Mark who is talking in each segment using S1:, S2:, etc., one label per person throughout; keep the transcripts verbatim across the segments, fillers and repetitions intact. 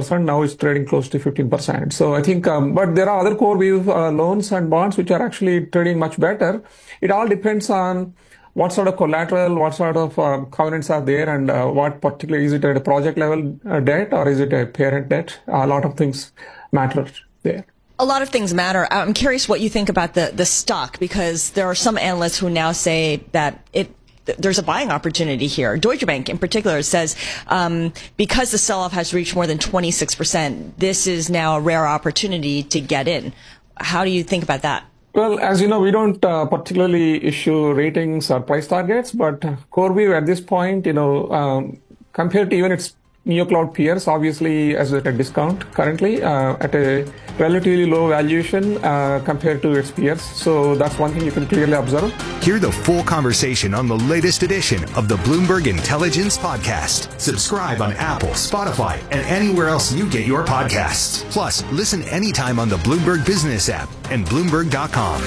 S1: percent. Now it's trading close to fifteen percent. So I think, um, but there are other CoreWeave uh, loans and bonds which are actually trading much better. It all depends on what sort of collateral, what sort of uh, covenants are there, and uh, what particular, is it at a project level uh, debt or is it a parent debt? A lot of things matter there.
S2: A lot of things matter. I'm curious what you think about the, the stock, because there are some analysts who now say that it there's a buying opportunity here. Deutsche Bank in particular says um, because the sell-off has reached more than twenty-six percent, this is now a rare opportunity to get in. How do you think about that?
S1: Well, as you know, we don't uh, particularly issue ratings or price targets, but CoreWeave at this point, you know, um, compared to even its NeoCloud peers, obviously as at a discount currently, uh, at a relatively low valuation uh, compared to its peers. So that's one thing you can clearly observe.
S3: Hear the full conversation on the latest edition of the Bloomberg Intelligence Podcast. Subscribe on Apple, Spotify, and anywhere else you get your podcasts. Plus, listen anytime on the Bloomberg Business app and Bloomberg dot com.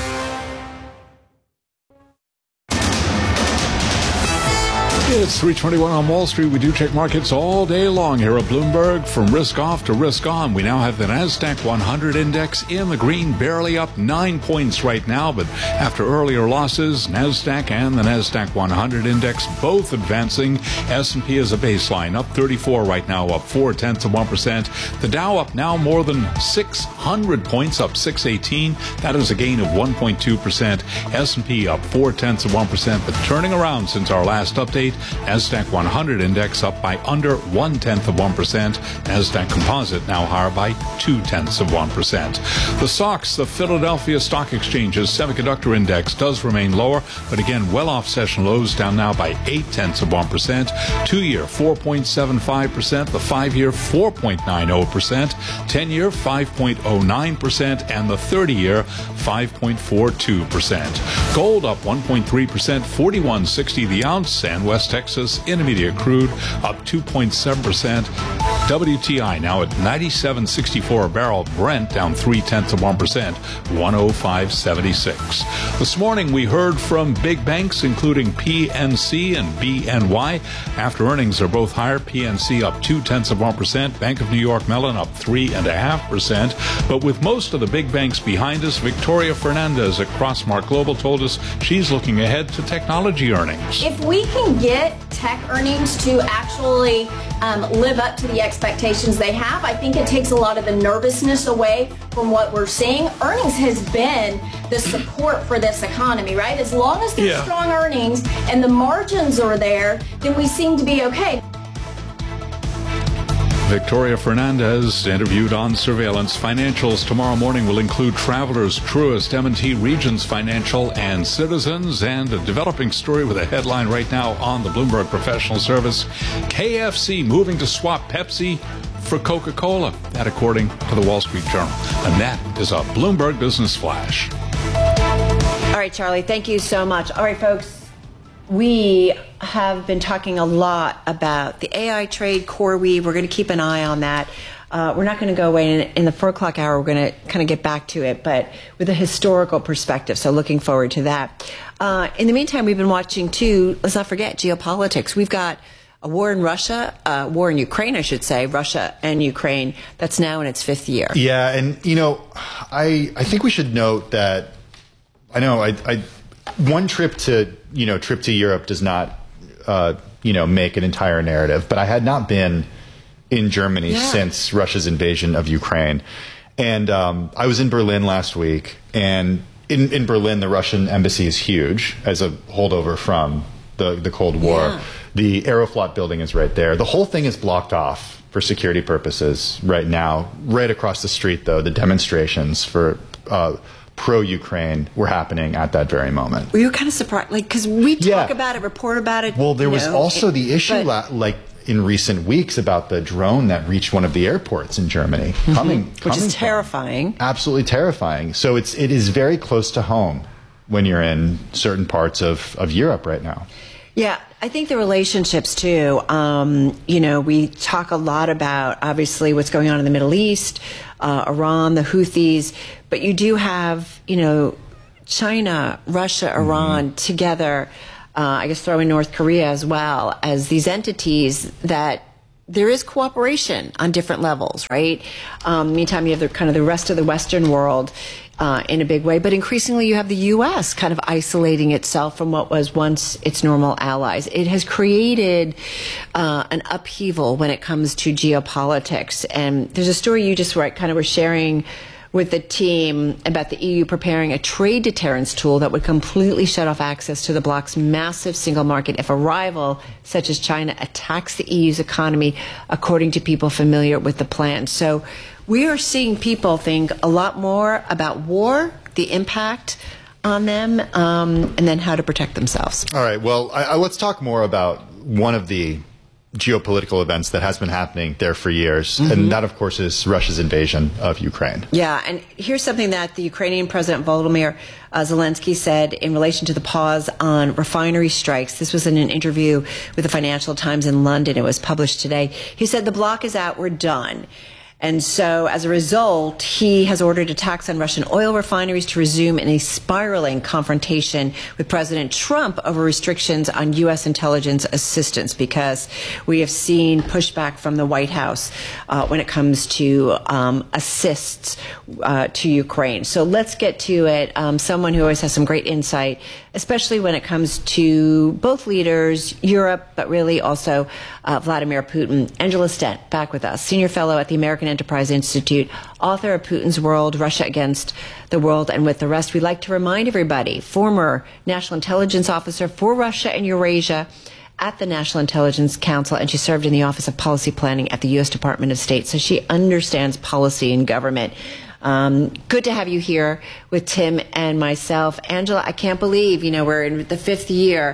S4: It's three twenty-one on Wall Street. We do check markets all day long here at Bloomberg. From risk off to risk on, we now have the NASDAQ one hundred index in the green, barely up nine points right now. But after earlier losses, NASDAQ and the NASDAQ one hundred index both advancing. S and P is a baseline, up thirty-four right now, up four tenths of one percent. The Dow up now more than six hundred points, up six eighteen. That is a gain of one point two percent. S and P up four tenths of one percent, but turning around since our last update. NASDAQ one hundred index up by under one-tenth of one percent. NASDAQ Composite now higher by two-tenths of one percent. The S O X, the Philadelphia Stock Exchange's semiconductor index, does remain lower, but again, well off session lows, down now by eight-tenths of one percent. Two-year, four point seven five percent. The five-year, four point nine zero percent. ten-year, five point zero nine percent. And the thirty-year, five point four two percent. Gold up one point three percent, forty-one sixty the ounce, and West Texas Intermediate crude up two point seven percent. W T I now at ninety-seven sixty-four a barrel. Brent down three-tenths of one percent, one oh five seventy-six. This morning we heard from big banks, including P N C and B N Y. After earnings are both higher. P N C up two-tenths of one percent. Bank of New York Mellon up three point five percent. But with most of the big banks behind us, Victoria Fernandez at Crossmark Global told us she's looking ahead to technology earnings.
S5: If we can get tech earnings to actually um, live up to the expectations they have, I think it takes a lot of the nervousness away from what we're seeing. Earnings has been the support for this economy, right? As long as there's yeah. strong earnings and the margins are there, then we seem to be okay.
S4: Victoria Fernandez interviewed on Surveillance. Financials tomorrow morning will include Travelers, Truist, M and T, Regions Financial, and Citizens. And a developing story with a headline right now on the Bloomberg Professional Service. K F C moving to swap Pepsi for Coca-Cola. That according to the Wall Street Journal. And that is a Bloomberg Business Flash.
S6: All right, Charlie, thank you so much. All right, folks. We have been talking a lot about the A I trade, CoreWeave. We're going to keep an eye on that. Uh, we're not going to go away in, in the four o'clock hour. We're going to kind of get back to it, but with a historical perspective. So looking forward to that. Uh, in the meantime, we've been watching, too, let's not forget, geopolitics. We've got a war in Russia, uh, war in Ukraine, I should say, Russia and Ukraine. That's now in its fifth year.
S7: Yeah, and, you know, I I think we should note that, I know, I, I one trip to, you know, trip to Europe does not, uh, you know, make an entire narrative. But I had not been in Germany yeah. since Russia's invasion of Ukraine. And um, I was in Berlin last week. And in, in Berlin, the Russian embassy is huge as a holdover from the, the Cold War. Yeah. The Aeroflot building is right there. The whole thing is blocked off for security purposes right now. Right across the street, though, the demonstrations for uh, pro-Ukraine were happening at that very moment.
S6: Were you kind of surprised? Like, because we talk
S7: yeah.
S6: about it, report about it.
S7: Well, there was
S6: know,
S7: also the issue,
S6: but,
S7: la- like, in recent weeks about the drone that reached one of the airports in Germany. Mm-hmm. coming,
S6: Which
S7: coming
S6: is terrifying.
S7: From. Absolutely terrifying. So it's, it is very close to home when you're in certain parts of, of Europe right now.
S6: Yeah, I think the relationships, too. Um, you know, we talk a lot about, obviously, what's going on in the Middle East, uh, Iran, the Houthis, but you do have, you know, China, Russia, Iran mm-hmm. together, uh, I guess throw in North Korea as well, as these entities that there is cooperation on different levels, right? Um, meantime, you have the kind of the rest of the Western world uh, in a big way, but increasingly you have the U S kind of isolating itself from what was once its normal allies. It has created uh, an upheaval when it comes to geopolitics. And there's a story you just right, kind of were sharing with the team about the E U preparing a trade deterrence tool that would completely shut off access to the bloc's massive single market if a rival such as China attacks the E U's economy, according to people familiar with the plan. So we are seeing people think a lot more about war, the impact on them, um, and then how to protect themselves.
S7: All right. Well, I, I, let's talk more about one of the geopolitical events that has been happening there for years. Mm-hmm. And that, of course, is Russia's invasion of Ukraine.
S6: Yeah. And here's something that the Ukrainian President Volodymyr uh, Zelensky said in relation to the pause on refinery strikes. This was in an interview with the Financial Times in London. It was published today. He said, the block is out. We're done. And so, as a result, he has ordered attacks on Russian oil refineries to resume in a spiraling confrontation with President Trump over restrictions on U S intelligence assistance, because we have seen pushback from the White House uh, when it comes to um, assists uh, to Ukraine. So let's get to it. Um, someone who always has some great insight, especially when it comes to both leaders, Europe, but really also uh, Vladimir Putin. Angela Stent, back with us, senior fellow at the American Enterprise Institute, author of Putin's World, Russia Against the World and With the Rest. We'd like to remind everybody, former National Intelligence Officer for Russia and Eurasia at the National Intelligence Council, and she served in the Office of Policy Planning at the U S Department of State, so she understands policy and government. Um, good to have you here with Tim and myself. Angela, I can't believe, you know, we're in the fifth year.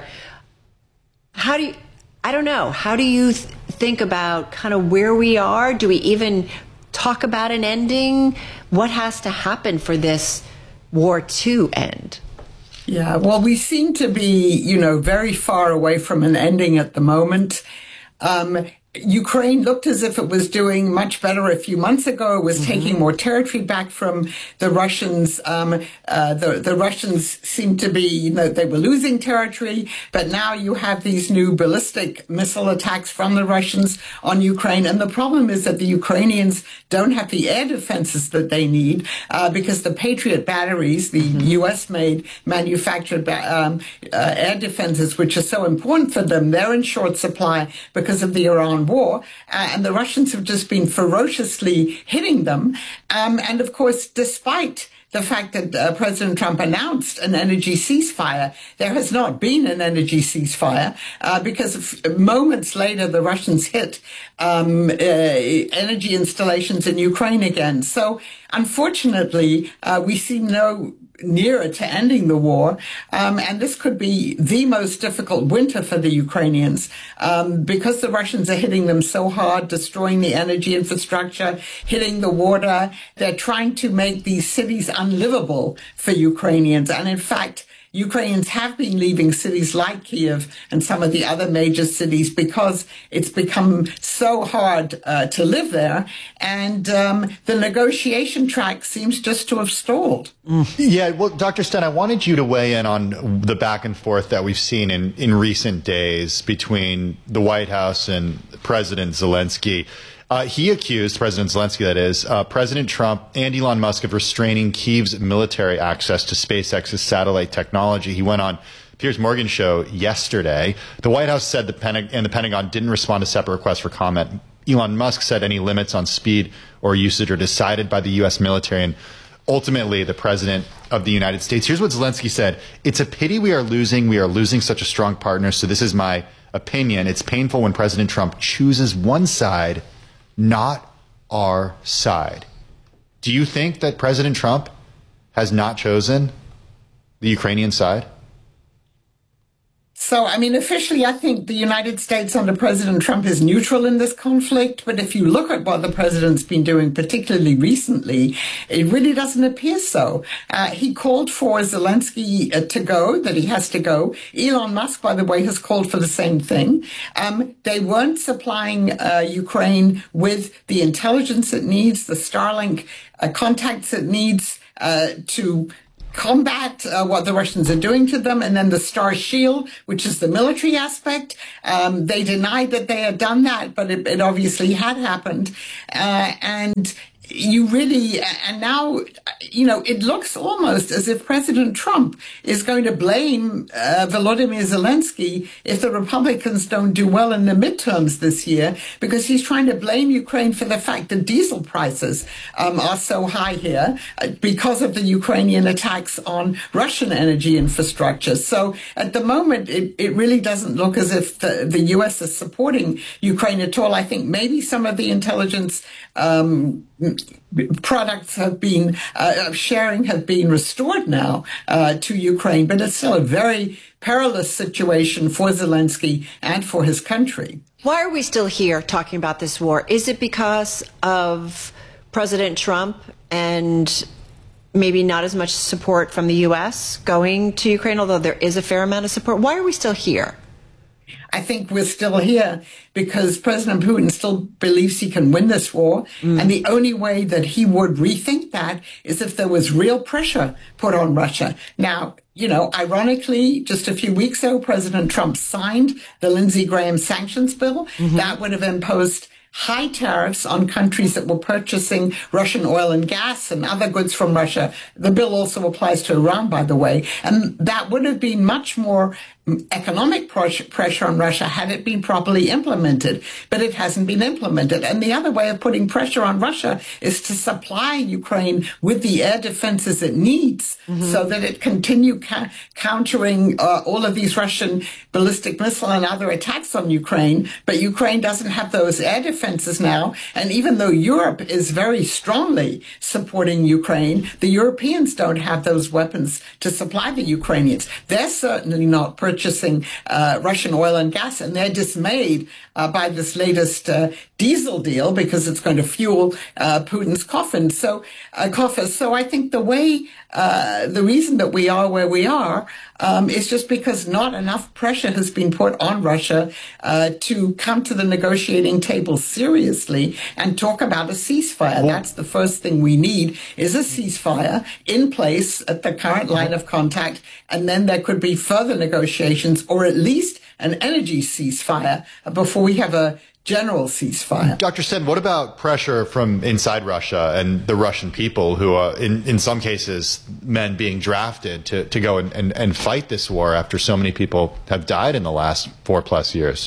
S6: How do you, I don't know, how do you th- think about kind of where we are? Do we even talk about an ending? What has to happen for this war to end?
S8: Yeah, well, we seem to be, you know, very far away from an ending at the moment. Um, Ukraine looked as if it was doing much better a few months ago. It was mm-hmm. taking more territory back from the Russians. Um, uh, the, the Russians seemed to be, you know, they were losing territory, but now you have these new ballistic missile attacks from the Russians on Ukraine. And the problem is that the Ukrainians don't have the air defenses that they need, uh, because the Patriot batteries, the mm-hmm. U S-made manufactured um, uh, air defenses, which are so important for them, they're in short supply because of the Iran war, uh, and the Russians have just been ferociously hitting them. Um, and of course, despite the fact that uh, President Trump announced an energy ceasefire, there has not been an energy ceasefire, uh, because moments later the Russians hit um, uh, energy installations in Ukraine again. So unfortunately, uh, we see no nearer to ending the war, um, and this could be the most difficult winter for the Ukrainians, um, because the Russians are hitting them so hard, destroying the energy infrastructure, hitting the water. They're trying to make these cities unlivable for Ukrainians, and in fact, Ukrainians have been leaving cities like Kiev and some of the other major cities because it's become so hard uh, to live there. And um, the negotiation track seems just to have stalled.
S7: Mm. Yeah, well, Doctor Stent, I wanted you to weigh in on the back and forth that we've seen in, in recent days between the White House and President Zelensky. Uh, he accused, President Zelensky that is, uh, President Trump and Elon Musk of restraining Kyiv's military access to SpaceX's satellite technology. He went on Piers Morgan's show yesterday. The White House said the Pentagon and the Pentagon didn't respond to separate requests for comment. Elon Musk said any limits on speed or usage are decided by the U S military and ultimately the President of the United States. Here's what Zelensky said. It's a pity we are losing. We are losing such a strong partner. So this is my opinion. It's painful when President Trump chooses one side, not our side. Do you think that President Trump has not chosen the Ukrainian side?
S8: So, I mean, officially, I think the United States under President Trump is neutral in this conflict. But if you look at what the president's been doing, particularly recently, it really doesn't appear so. Uh, he called for Zelensky uh, to go, that he has to go. Elon Musk, by the way, has called for the same thing. Um, they weren't supplying uh, Ukraine with the intelligence it needs, the Starlink uh, contacts it needs uh, to combat uh, what the Russians are doing to them. And then the Star Shield, which is the military aspect. Um, they denied that they had done that, but it, it obviously had happened. Uh, and you really, and now, you know, it looks almost as if President Trump is going to blame uh, Volodymyr Zelensky if the Republicans don't do well in the midterms this year, because he's trying to blame Ukraine for the fact that diesel prices um, are so high here uh, because of the Ukrainian attacks on Russian energy infrastructure. So at the moment, it, it really doesn't look as if the, the U S is supporting Ukraine at all. I think maybe some of the intelligence um, products have been uh, sharing have been restored now uh, to Ukraine, but it's still a very perilous situation for Zelensky and for his country.
S6: Why are we still here talking about this war? Is it because of President Trump and maybe not as much support from the U S going to Ukraine, although there is a fair amount of support? Why are we still here?
S8: I think we're still here because President Putin still believes he can win this war. Mm. And the only way that he would rethink that is if there was real pressure put on Russia. Now, you know, ironically, just a few weeks ago, President Trump signed the Lindsey Graham sanctions bill. Mm-hmm. That would have imposed high tariffs on countries that were purchasing Russian oil and gas and other goods from Russia. The bill also applies to Iran, by the way. And that would have been much more economic pressure on Russia had it been properly implemented, but it hasn't been implemented. And the other way of putting pressure on Russia is to supply Ukraine with the air defenses it needs, mm-hmm. so that it continue ca- countering uh, all of these Russian ballistic missile and other attacks on Ukraine. But Ukraine doesn't have those air defenses now. And even though Europe is very strongly supporting Ukraine, the Europeans don't have those weapons to supply the Ukrainians. They're certainly not purchasing purchasing uh, Russian oil and gas, and they're dismayed uh, by this latest uh, diesel deal because it's going to fuel uh, Putin's coffin. So, uh, coffers. So I think the way, uh, the reason that we are where we are um, is just because not enough pressure has been put on Russia uh, to come to the negotiating table seriously and talk about a ceasefire. Well, that's the first thing we need is a ceasefire in place at the current line of contact, and then there could be further negotiations or at least an energy ceasefire before we have a general ceasefire.
S7: Doctor Sten, what about pressure from inside Russia and the Russian people who are, in, in some cases, men being drafted to, to go and, and, and fight this war after so many people have died in the last four plus years?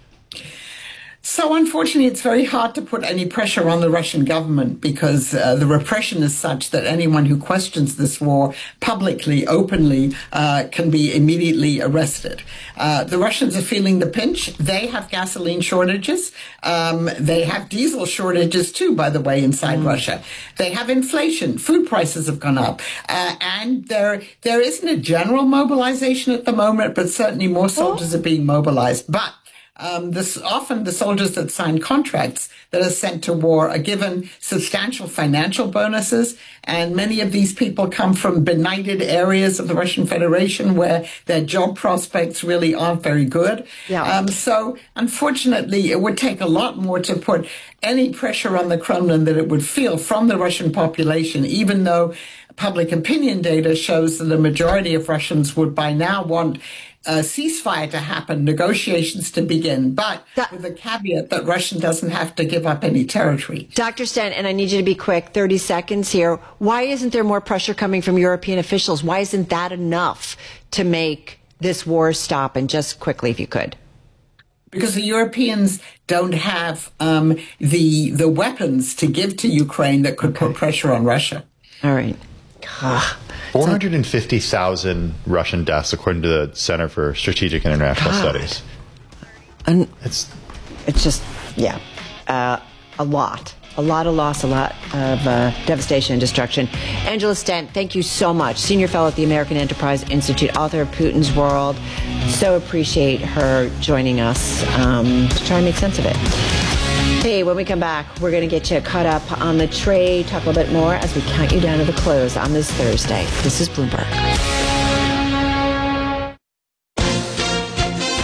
S8: So unfortunately, it's very hard to put any pressure on the Russian government because uh, the repression is such that anyone who questions this war publicly, openly, uh, can be immediately arrested. Uh, the Russians are feeling the pinch. They have gasoline shortages. Um, they have diesel shortages too, by the way, inside mm. Russia. They have inflation. Food prices have gone up. Uh, and there, there isn't a general mobilization at the moment, but certainly more soldiers oh. are being mobilized. But Um, this, often the soldiers that sign contracts that are sent to war are given substantial financial bonuses, and many of these people come from benighted areas of the Russian Federation where their job prospects really aren't very good. Yeah. Um, so, unfortunately, it would take a lot more to put any pressure on the Kremlin that it would feel from the Russian population, even though public opinion data shows that the majority of Russians would by now want a ceasefire to happen, negotiations to begin, but that, with the caveat that Russia doesn't have to give up any territory.
S6: Doctor Sten, and I need you to be quick, thirty seconds here. Why isn't there more pressure coming from European officials? Why isn't that enough to make this war stop? And just quickly, if you could.
S8: Because the Europeans don't have um, the the weapons to give to Ukraine that could okay. put pressure on Russia.
S6: All right.
S7: four hundred fifty thousand Russian deaths, according to the Center for Strategic International God. Studies.
S6: And
S7: it's
S6: it's just, yeah, uh, a lot. A lot of loss, a lot of uh, devastation and destruction. Angela Stent, thank you so much. Senior Fellow at the American Enterprise Institute, author of Putin's World. So appreciate her joining us um, to try and make sense of it. Hey, when we come back, we're going to get you caught up on the trade, talk a little bit more as we count you down to the close on this Thursday. This is Bloomberg. A B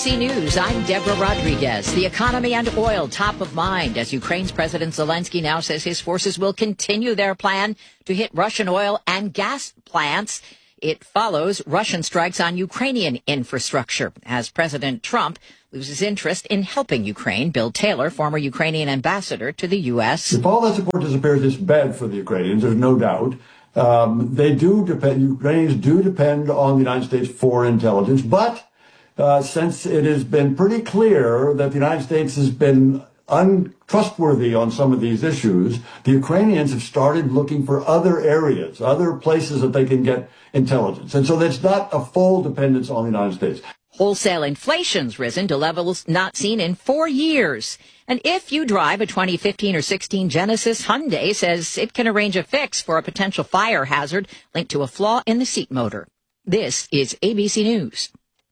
S9: C News, I'm Deborah Rodriguez. The economy and oil top of mind as Ukraine's President Zelensky now says his forces will continue their plan to hit Russian oil and gas plants. It follows Russian strikes on Ukrainian infrastructure as President Trump loses interest in helping Ukraine. Bill Taylor, former Ukrainian ambassador to the U S.
S10: If all that support disappears, it's bad for the Ukrainians, there's no doubt. Um, they do depend, Ukrainians do depend on the United States for intelligence, but uh, since it has been pretty clear that the United States has been untrustworthy on some of these issues, the Ukrainians have started looking for other areas, other places that they can get intelligence. And so that's not a full dependence on the United States.
S9: Wholesale inflation's risen to levels not seen in four years. And if you drive a twenty fifteen or sixteen Genesis, Hyundai says it can arrange a fix for a potential fire hazard linked to a flaw in the seat motor. This is A B C News.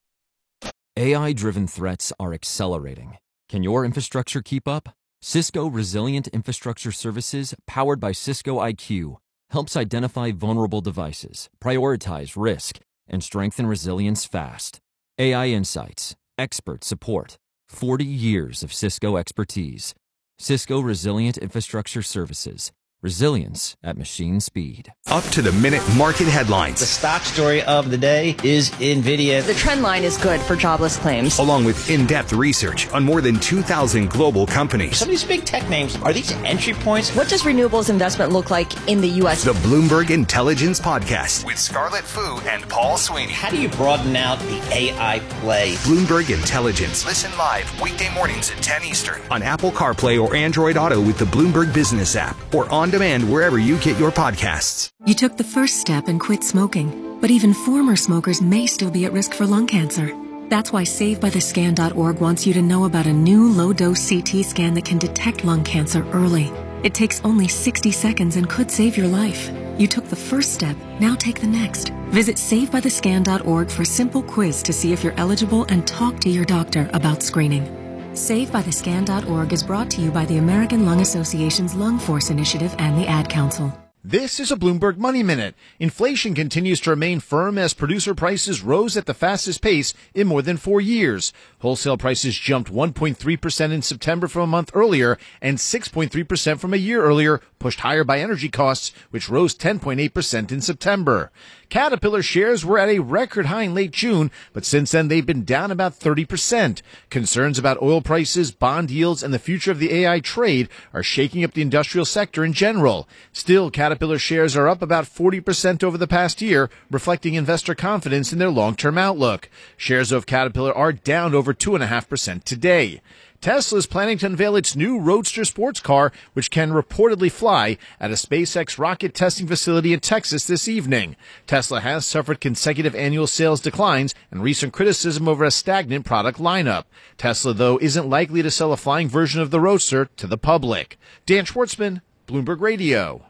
S11: A I-driven threats are accelerating. Can your infrastructure keep up? Cisco Resilient Infrastructure Services, powered by Cisco I Q, helps identify vulnerable devices, prioritize risk, and strengthen resilience fast. A I insights, expert support, forty years of Cisco expertise. Cisco Resilient Infrastructure Services. Resilience at machine speed.
S3: Up to the minute market headlines.
S12: The stock story of the day is NVIDIA.
S2: The trend line is good for jobless claims.
S3: Along with in-depth research on more than two thousand global companies.
S12: Some of these big tech names, are these entry points?
S2: What does renewables investment look like in the U S?
S3: The Bloomberg Intelligence Podcast with Scarlett Fu and Paul Sweeney.
S12: How do you broaden out the A I play?
S3: Bloomberg Intelligence. Listen live weekday mornings at ten Eastern on Apple CarPlay or Android Auto with the Bloomberg Business app or on demand wherever you get your podcasts.
S13: You took the first step and quit smoking, but even former smokers may still be at risk for lung cancer. That's why Save By The Scan dot org wants you to know about a new low-dose C T scan that can detect lung cancer early. It takes only sixty seconds and could save your life. You took the first step, now take the next. Visit Save By The Scan dot org for a simple quiz to see if you're eligible and talk to your doctor about screening. Save By The Scan dot org is brought to you by the American Lung Association's Lung Force Initiative and the Ad Council.
S14: This is a Bloomberg Money Minute. Inflation continues to remain firm as producer prices rose at the fastest pace in more than four years. Wholesale prices jumped one point three percent in September from a month earlier and six point three percent from a year earlier, pushed higher by energy costs, which rose ten point eight percent in September. Caterpillar shares were at a record high in late June, but since then they've been down about thirty percent. Concerns about oil prices, bond yields, and the future of the A I trade are shaking up the industrial sector in general. Still, Caterpillar shares are up about forty percent over the past year, reflecting investor confidence in their long-term outlook. Shares of Caterpillar are down over two point five percent today. Tesla is planning to unveil its new Roadster sports car, which can reportedly fly, at a SpaceX rocket testing facility in Texas this evening. Tesla has suffered consecutive annual sales declines and recent criticism over a stagnant product lineup. Tesla, though, isn't likely to sell a flying version of the Roadster to the public. Dan Schwartzman, Bloomberg Radio.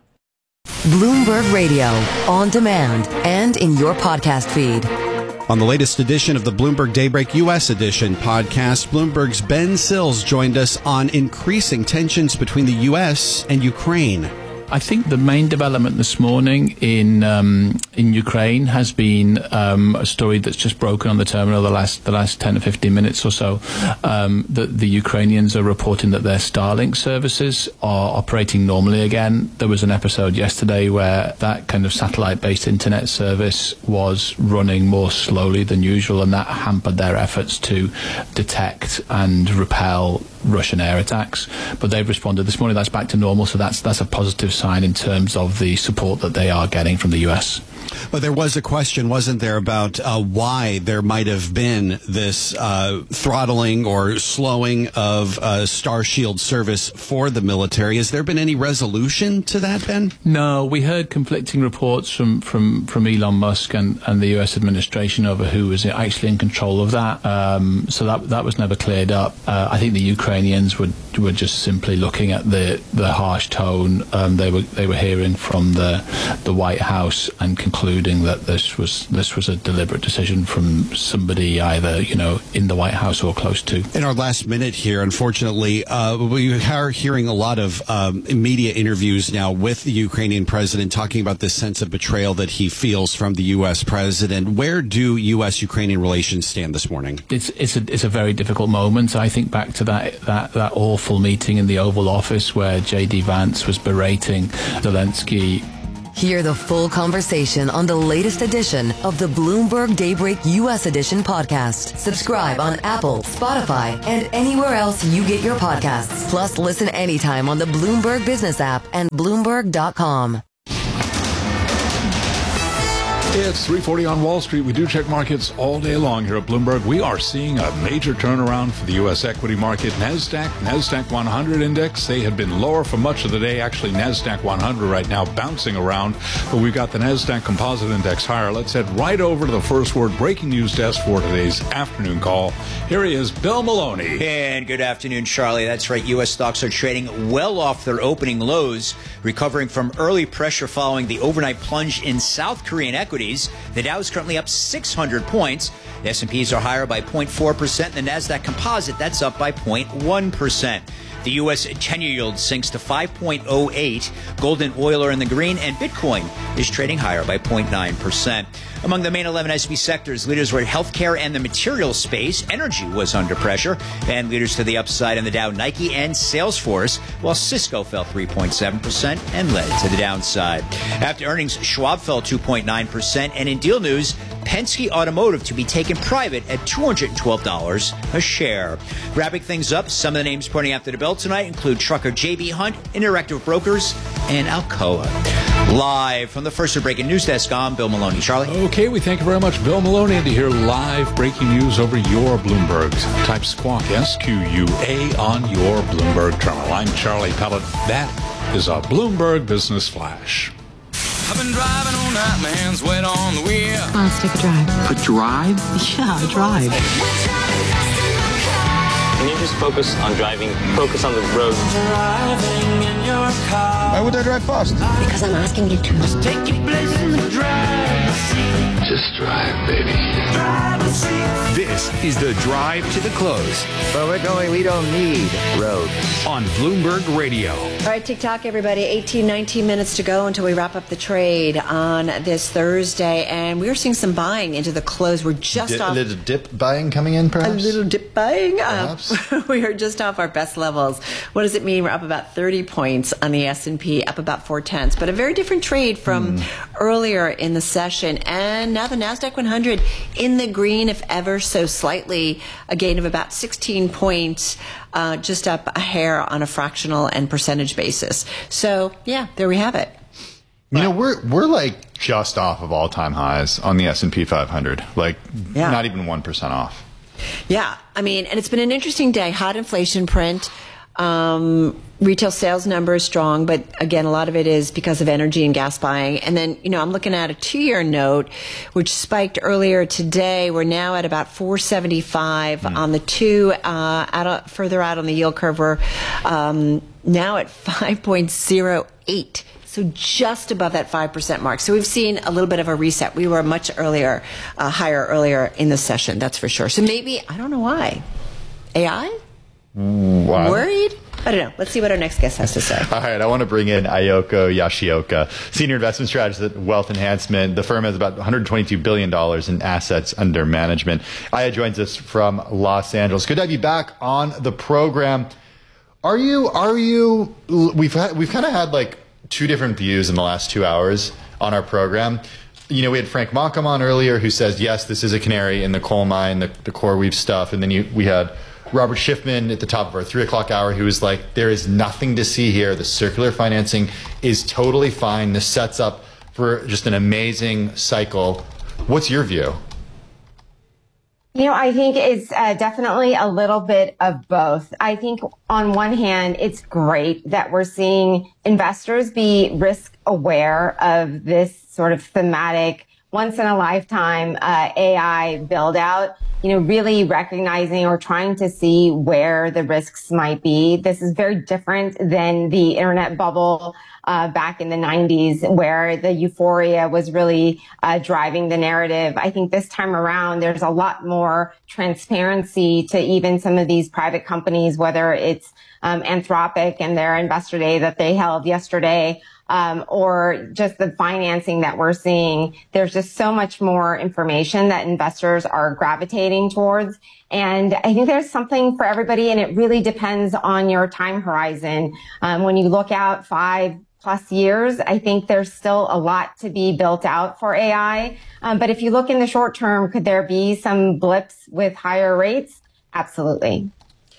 S15: Bloomberg Radio, on demand and in your podcast feed.
S16: On the latest edition of the Bloomberg Daybreak U S Edition podcast, Bloomberg's Ben Sills joined us on increasing tensions between the U S and Ukraine.
S17: I think the main development this morning in um, in Ukraine has been um, a story that's just broken on the terminal the last the last ten to fifteen minutes or so. Um, that the Ukrainians are reporting that their Starlink services are operating normally again. There was an episode yesterday where that kind of satellite-based internet service was running more slowly than usual, and that hampered their efforts to detect and repel Russian air attacks. But they've responded this morning. That's back to normal, so that's that's a positive sign in terms of the support that they are getting from the U S.
S16: But there was a question, wasn't there, about uh, why there might have been this uh, throttling or slowing of uh, Starshield service for the military. Has there been any resolution to that, Ben?
S17: No, we heard conflicting reports from, from, from Elon Musk and, and the U S administration over who was actually in control of that. Um, so that that was never cleared up. Uh, I think the Ukrainians were were just simply looking at the the harsh tone um, they were they were hearing from the the White House and concluding concluding that this was this was a deliberate decision from somebody either, you know, in the White House or close to.
S16: In our last minute here, unfortunately, uh, we are hearing a lot of um, media interviews now with the Ukrainian president talking about this sense of betrayal that he feels from the U S president. Where do U S Ukrainian relations stand this morning?
S17: It's it's a it's a very difficult moment. I think back to that that that awful meeting in the Oval Office where J D Vance was berating Zelensky.
S15: Hear the full conversation on the latest edition of the Bloomberg Daybreak U S Edition podcast. Subscribe on Apple, Spotify, and anywhere else you get your podcasts. Plus, listen anytime on the Bloomberg Business app and Bloomberg dot com.
S4: It's three forty on Wall Street. We do check markets all day long here at Bloomberg. We are seeing a major turnaround for the U S equity market. NASDAQ, NASDAQ one hundred index, they had been lower for much of the day. Actually, NASDAQ one hundred right now bouncing around. But we've got the NASDAQ Composite Index higher. Let's head right over to the first word breaking news desk for today's afternoon call. Here he is, Bill Maloney.
S18: And good afternoon, Charlie. That's right. U S stocks are trading well off their opening lows, recovering from early pressure following the overnight plunge in South Korean equities. The Dow is currently up six hundred points. The S and Ps are higher by zero point four percent. The NASDAQ Composite, that's up by zero point one percent. The U S ten-year yield sinks to five point oh eight. Gold and oil are in the green, and Bitcoin is trading higher by zero point nine percent. Among the main eleven S and P sectors, leaders were healthcare and the materials space. Energy was under pressure, and leaders to the upside in the Dow, Nike and Salesforce, while Cisco fell three point seven percent and led to the downside. After earnings, Schwab fell two point nine percent, and in deal news, Penske Automotive to be taken private at two hundred twelve dollars a share. Wrapping things up, some of the names pointing after the bell tonight include trucker J B. Hunt, Interactive Brokers, and Alcoa. Live from the first breaking news desk, I'm Bill Maloney. Charlie?
S4: Okay, we thank you very much, Bill Maloney. And to hear live breaking news over your Bloomberg, type Squawk, S Q U A, on your Bloomberg terminal. I'm Charlie Pellet. That is a Bloomberg Business Flash.
S19: I've been driving all night, my hands wet on the wheel.
S20: Come on, let's take a drive.
S21: A drive?
S20: Yeah, a drive.
S22: Can you just focus on driving? Focus on the road.
S19: Driving in your car.
S7: Why would I drive fast?
S20: Because I'm asking you to.
S19: Just take your place in the driver's seat.
S3: Just drive, baby.
S19: Driver's seat.
S3: This is the drive to the close.
S23: But we're going, we don't need roads.
S3: On Bloomberg Radio.
S6: All right, TikTok, everybody. eighteen, nineteen minutes to go until we wrap up the trade on this Thursday. And we're seeing some buying into the close. We're just
S7: Di-
S6: off.
S7: A little dip buying coming in, perhaps?
S6: A little dip buying?
S7: Perhaps.
S6: Uh, we are just off our best levels. What does it mean? We're up about thirty points on the S and P, up about four tenths. But a very different trade from mm. earlier in the session. And now the NASDAQ one hundred in the green, if ever so slightly, a gain of about sixteen points, uh, just up a hair on a fractional and percentage basis. So, yeah, there we have it.
S7: You know, we're we're like just off of all-time highs on the S and P five hundred. Like, yeah. Not even one percent off.
S6: Yeah, I mean, and it's been an interesting day. Hot inflation print. Um, retail sales numbers strong, but again, a lot of it is because of energy and gas buying. And then, you know, I'm looking at a two-year note, which spiked earlier today. We're now at about four seventy-five mm. on the two. Uh, out, further out on the yield curve, we're um, now at five point oh eight. So just above that five percent mark. So we've seen a little bit of a reset. We were much earlier, uh, higher earlier in the session, that's for sure. So maybe, I don't know why. A I?
S7: Wow.
S6: Worried? I don't know. Let's see what our next guest has to say.
S7: All right. I want to bring in Ayoko Yoshioka, Senior Investment Strategist at Wealth Enhancement. The firm has about one hundred twenty-two billion dollars in assets under management. Aya joins us from Los Angeles. Good to have you back on the program. Are you, are you, we've had, we've kind of had like two different views in the last two hours on our program. You know, we had Frank Maucom on earlier who says, yes, this is a canary in the coal mine, the, the CoreWeave stuff. And then you, we had Robert Schiffman at the top of our three o'clock hour who was like, there is nothing to see here. The circular financing is totally fine. This sets up for just an amazing cycle. What's your view?
S24: You know, I think it's uh, definitely a little bit of both. I think on one hand, it's great that we're seeing investors be risk aware of this sort of thematic once in a lifetime uh, A I build out, you know, really recognizing or trying to see where the risks might be. This is very different than the internet bubble uh, back in the nineties, where the euphoria was really uh, driving the narrative. I think this time around, there's a lot more transparency to even some of these private companies, whether it's um, Anthropic and their investor day that they held yesterday, Um, or just the financing that we're seeing. There's just so much more information that investors are gravitating towards. And I think there's something for everybody, and it really depends on your time horizon. Um, when you look out five plus years, I think there's still a lot to be built out for A I. Um, but if you look in the short term, could there be some blips with higher rates? Absolutely.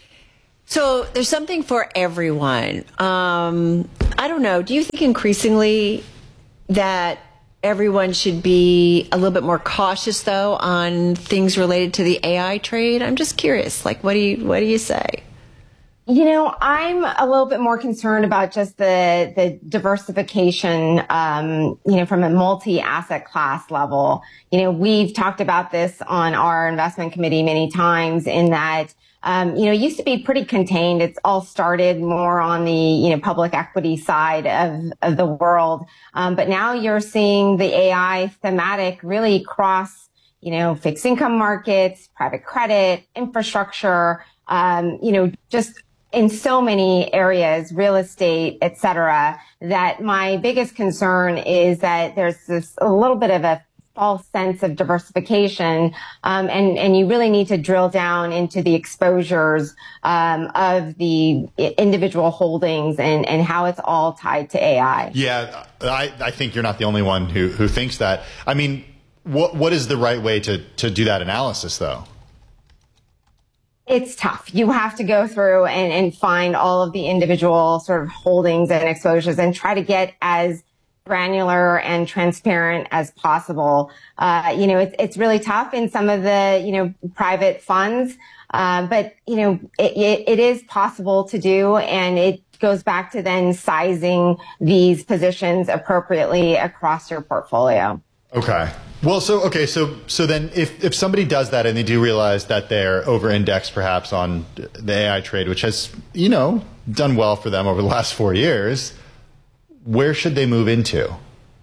S6: So there's something for everyone. Um, I don't know. Do you think increasingly that everyone should be a little bit more cautious, though, on things related to the A I trade? I'm just curious. Like, what do you what do you say?
S24: You know, I'm a little bit more concerned about just the the diversification, um, you know, from a multi-asset class level. You know, we've talked about this on our investment committee many times in that, um, you know, it used to be pretty contained. It's all started more on the, you know, public equity side of, of the world. Um, but now you're seeing the A I thematic really cross, you know, fixed income markets, private credit, infrastructure, um, you know, just in so many areas, real estate, et cetera, that my biggest concern is that there's this a little bit of a false sense of diversification, um, and, and you really need to drill down into the exposures um, of the individual holdings and, and how it's all tied to A I.
S7: Yeah, I, I think you're not the only one who, who thinks that. I mean, what what is the right way to, to do that analysis, though?
S24: It's tough. You have to go through and, and find all of the individual sort of holdings and exposures and try to get as granular and transparent as possible. Uh, you know, it's, it's really tough in some of the, you know, private funds. Uh, but, you know, it, it, it is possible to do, and it goes back to then sizing these positions appropriately across your portfolio.
S7: Okay. Well, so, okay, so, so then if, if somebody does that and they do realize that they're over-indexed perhaps on the A I trade, which has, you know, done well for them over the last four years, where should they move into?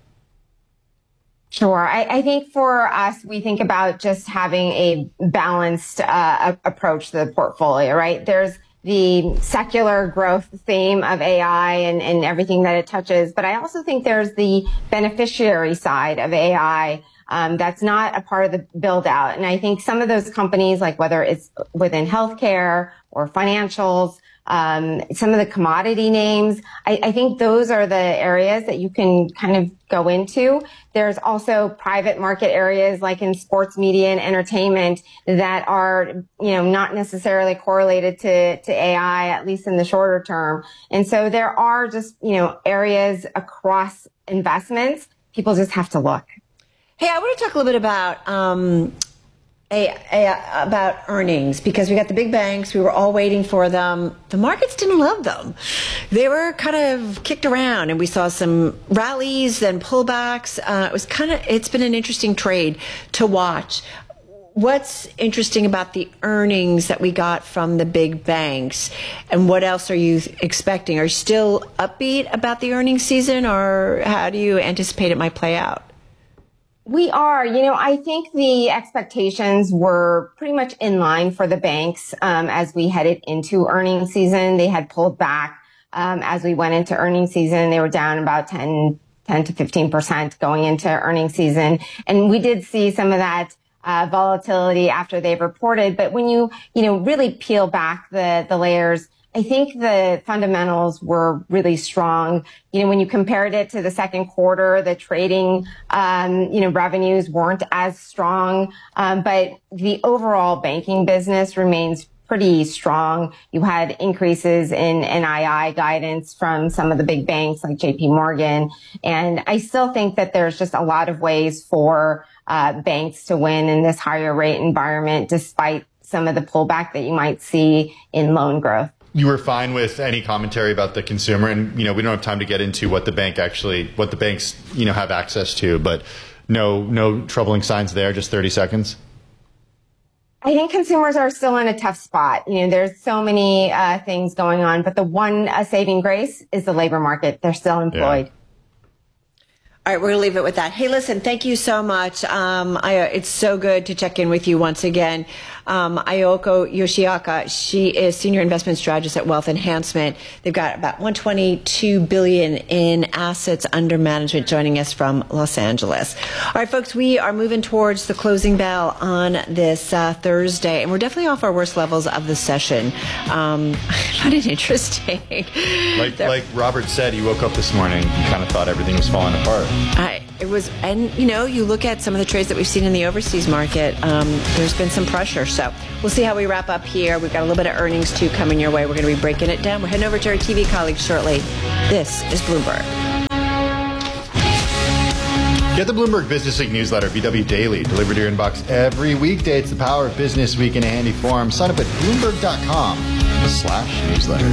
S24: Sure. I, I think for us, we think about just having a balanced uh, approach to the portfolio, right? There's the secular growth theme of A I and, and everything that it touches. But I also think there's the beneficiary side of A I um, that's not a part of the build out. And I think some of those companies, like whether it's within healthcare or financials, um, some of the commodity names, I, I think those are the areas that you can kind of go into. There's also private market areas like in sports media and entertainment that are, you know, not necessarily correlated to, to A I, at least in the shorter term. And so there are just, you know, areas across investments. People just have to look.
S6: Hey, I want to talk a little bit about um, a, a, about earnings, because we got the big banks. We were all waiting for them. The markets didn't love them. They were kind of kicked around, and we saw some rallies, then pullbacks. Uh, it was kind of. It's been an interesting trade to watch. What's interesting about the earnings that we got from the big banks, and what else are you expecting? Are you still upbeat about the earnings season, or how do you anticipate it might play out?
S24: We are. You know, I think the expectations were pretty much in line for the banks um, as we headed into earnings season. They had pulled back um, as we went into earnings season. They were down about ten, ten to fifteen percent going into earnings season. And we did see some of that uh, volatility after they've reported. But when you, you know, really peel back the, the layers, I think the fundamentals were really strong. You know, when you compared it to the second quarter, the trading, um, you know, revenues weren't as strong. Um, but the overall banking business remains pretty strong. You had increases in N I I guidance from some of the big banks like J P Morgan. And I still think that there's just a lot of ways for uh, banks to win in this higher rate environment, despite some of the pullback that you might see in loan growth.
S7: You were fine with any commentary about the consumer, and you know we don't have time to get into what the bank actually, what the banks you know have access to. But no, no troubling signs there. Just thirty seconds.
S24: I think consumers are still in a tough spot. You know, there's so many uh, things going on, but the one uh, saving grace is the labor market. They're still employed.
S7: Yeah.
S6: All right, we're going to leave it with that. Hey, listen, thank you so much. Um, I, it's so good to check in with you once again. Um, Ayoko Yoshiaka, she is Senior Investment Strategist at Wealth Enhancement. They've got about one hundred twenty-two billion dollars in assets under management, joining us from Los Angeles. All right, folks, we are moving towards the closing bell on this uh, Thursday, and we're definitely off our worst levels of the session. Um, I find it interesting.
S7: Like, like Robert said, he woke up this morning and kind of thought everything was falling apart.
S6: I, it was, and you know, you look at some of the trades that we've seen in the overseas market, um, there's been some pressure. So we'll see how we wrap up here. We've got a little bit of earnings too coming your way. We're going to be breaking it down. We're heading over to our T V colleagues shortly. This is Bloomberg.
S7: Get the Bloomberg Business Week newsletter, B W Daily, delivered to your inbox every weekday. It's the power of Business Week in a handy form. Sign up at Bloomberg.com slash newsletter.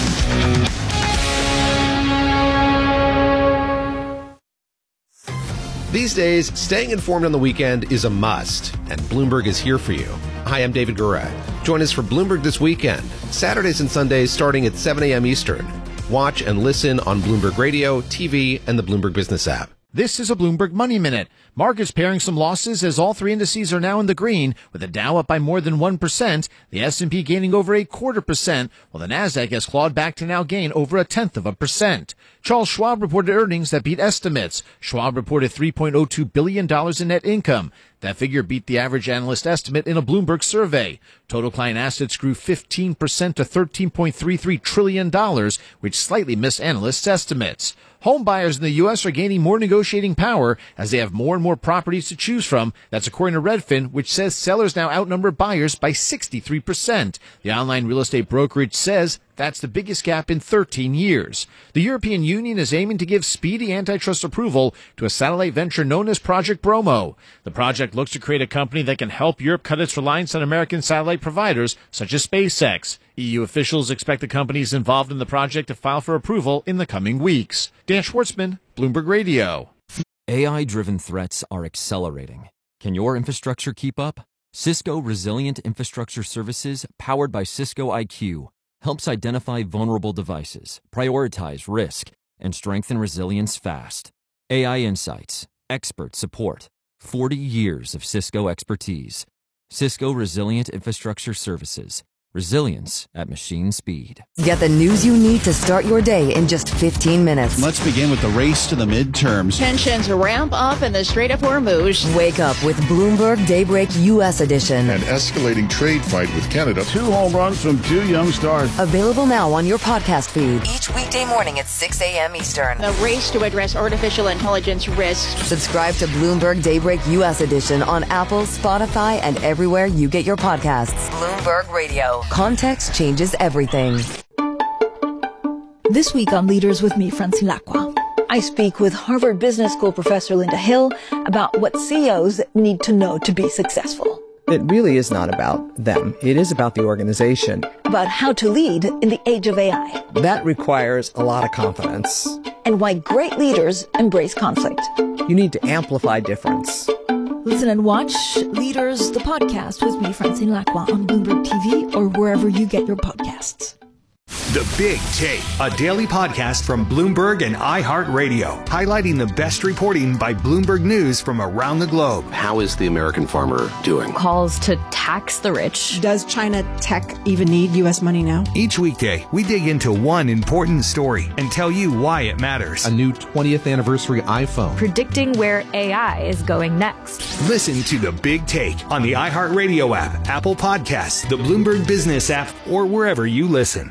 S1: These days, staying informed on the weekend is a must, and Bloomberg is here for you. Hi, I'm David Gura. Join us for Bloomberg This Weekend, Saturdays and Sundays starting at seven a.m. Eastern. Watch and listen on Bloomberg Radio, T V, and the Bloomberg Business app.
S14: This is a Bloomberg Money Minute. Markets pairing some losses as all three indices are now in the green, with the Dow up by more than one percent, the S and P gaining over a quarter percent, while the Nasdaq has clawed back to now gain over a tenth of a percent. Charles Schwab reported earnings that beat estimates. Schwab reported three point oh two billion dollars in net income. That figure beat the average analyst estimate in a Bloomberg survey. Total client assets grew fifteen percent to thirteen point three three trillion dollars, which slightly missed analysts' estimates. Home buyers in the U S are gaining more negotiating power as they have more and more properties to choose from. That's according to Redfin, which says sellers now outnumber buyers by sixty-three percent. The online real estate brokerage says that's the biggest gap in thirteen years. The European Union is aiming to give speedy antitrust approval to a satellite venture known as Project Bromo. The project looks to create a company that can help Europe cut its reliance on American satellite providers such as SpaceX. E U officials expect the companies involved in the project to file for approval in the coming weeks. Dan Schwartzman, Bloomberg Radio.
S11: A I-driven threats are accelerating. Can your infrastructure keep up? Cisco Resilient Infrastructure Services, powered by Cisco I Q, helps identify vulnerable devices, prioritize risk, and strengthen resilience fast. A I insights, expert support, forty years of Cisco expertise. Cisco Resilient Infrastructure Services. Resilience at machine speed.
S15: Get the news you need to start your day in just fifteen minutes.
S16: Let's begin with the race to the midterms.
S9: Tensions ramp up in the Strait of Hormuz.
S15: Wake up with Bloomberg Daybreak U S Edition.
S5: An escalating trade fight with Canada. Two home runs from two young stars.
S15: Available now on your podcast feed. Each weekday morning at six a.m. Eastern.
S9: The race to address artificial intelligence risks.
S15: Subscribe to Bloomberg Daybreak U S Edition on Apple, Spotify, and everywhere you get your podcasts. Bloomberg Radio. Context changes everything.
S8: This week on Leaders with me, Francine Lacqua, I speak with Harvard Business School professor Linda Hill about what C E Os need to know to be successful.
S21: It really is not about them. It is about the organization.
S8: About how to lead in the age of A I.
S21: That requires a lot of confidence.
S8: And why great leaders embrace conflict.
S21: You need to amplify difference.
S8: Listen and watch Leaders, the podcast with me, Francine Lacqua, on Bloomberg T V or wherever you get your podcasts.
S3: The Big Take, a daily podcast from Bloomberg and iHeartRadio, highlighting the best reporting by Bloomberg News from around the globe.
S25: How is the American farmer doing?
S26: Calls to tax the rich.
S27: Does China tech even need U S money now?
S3: Each weekday, we dig into one important story and tell you why it matters.
S25: A new twentieth anniversary iPhone.
S26: Predicting where A I is going next.
S3: Listen to The Big Take on the iHeartRadio app, Apple Podcasts, the Bloomberg Business app, or wherever you listen.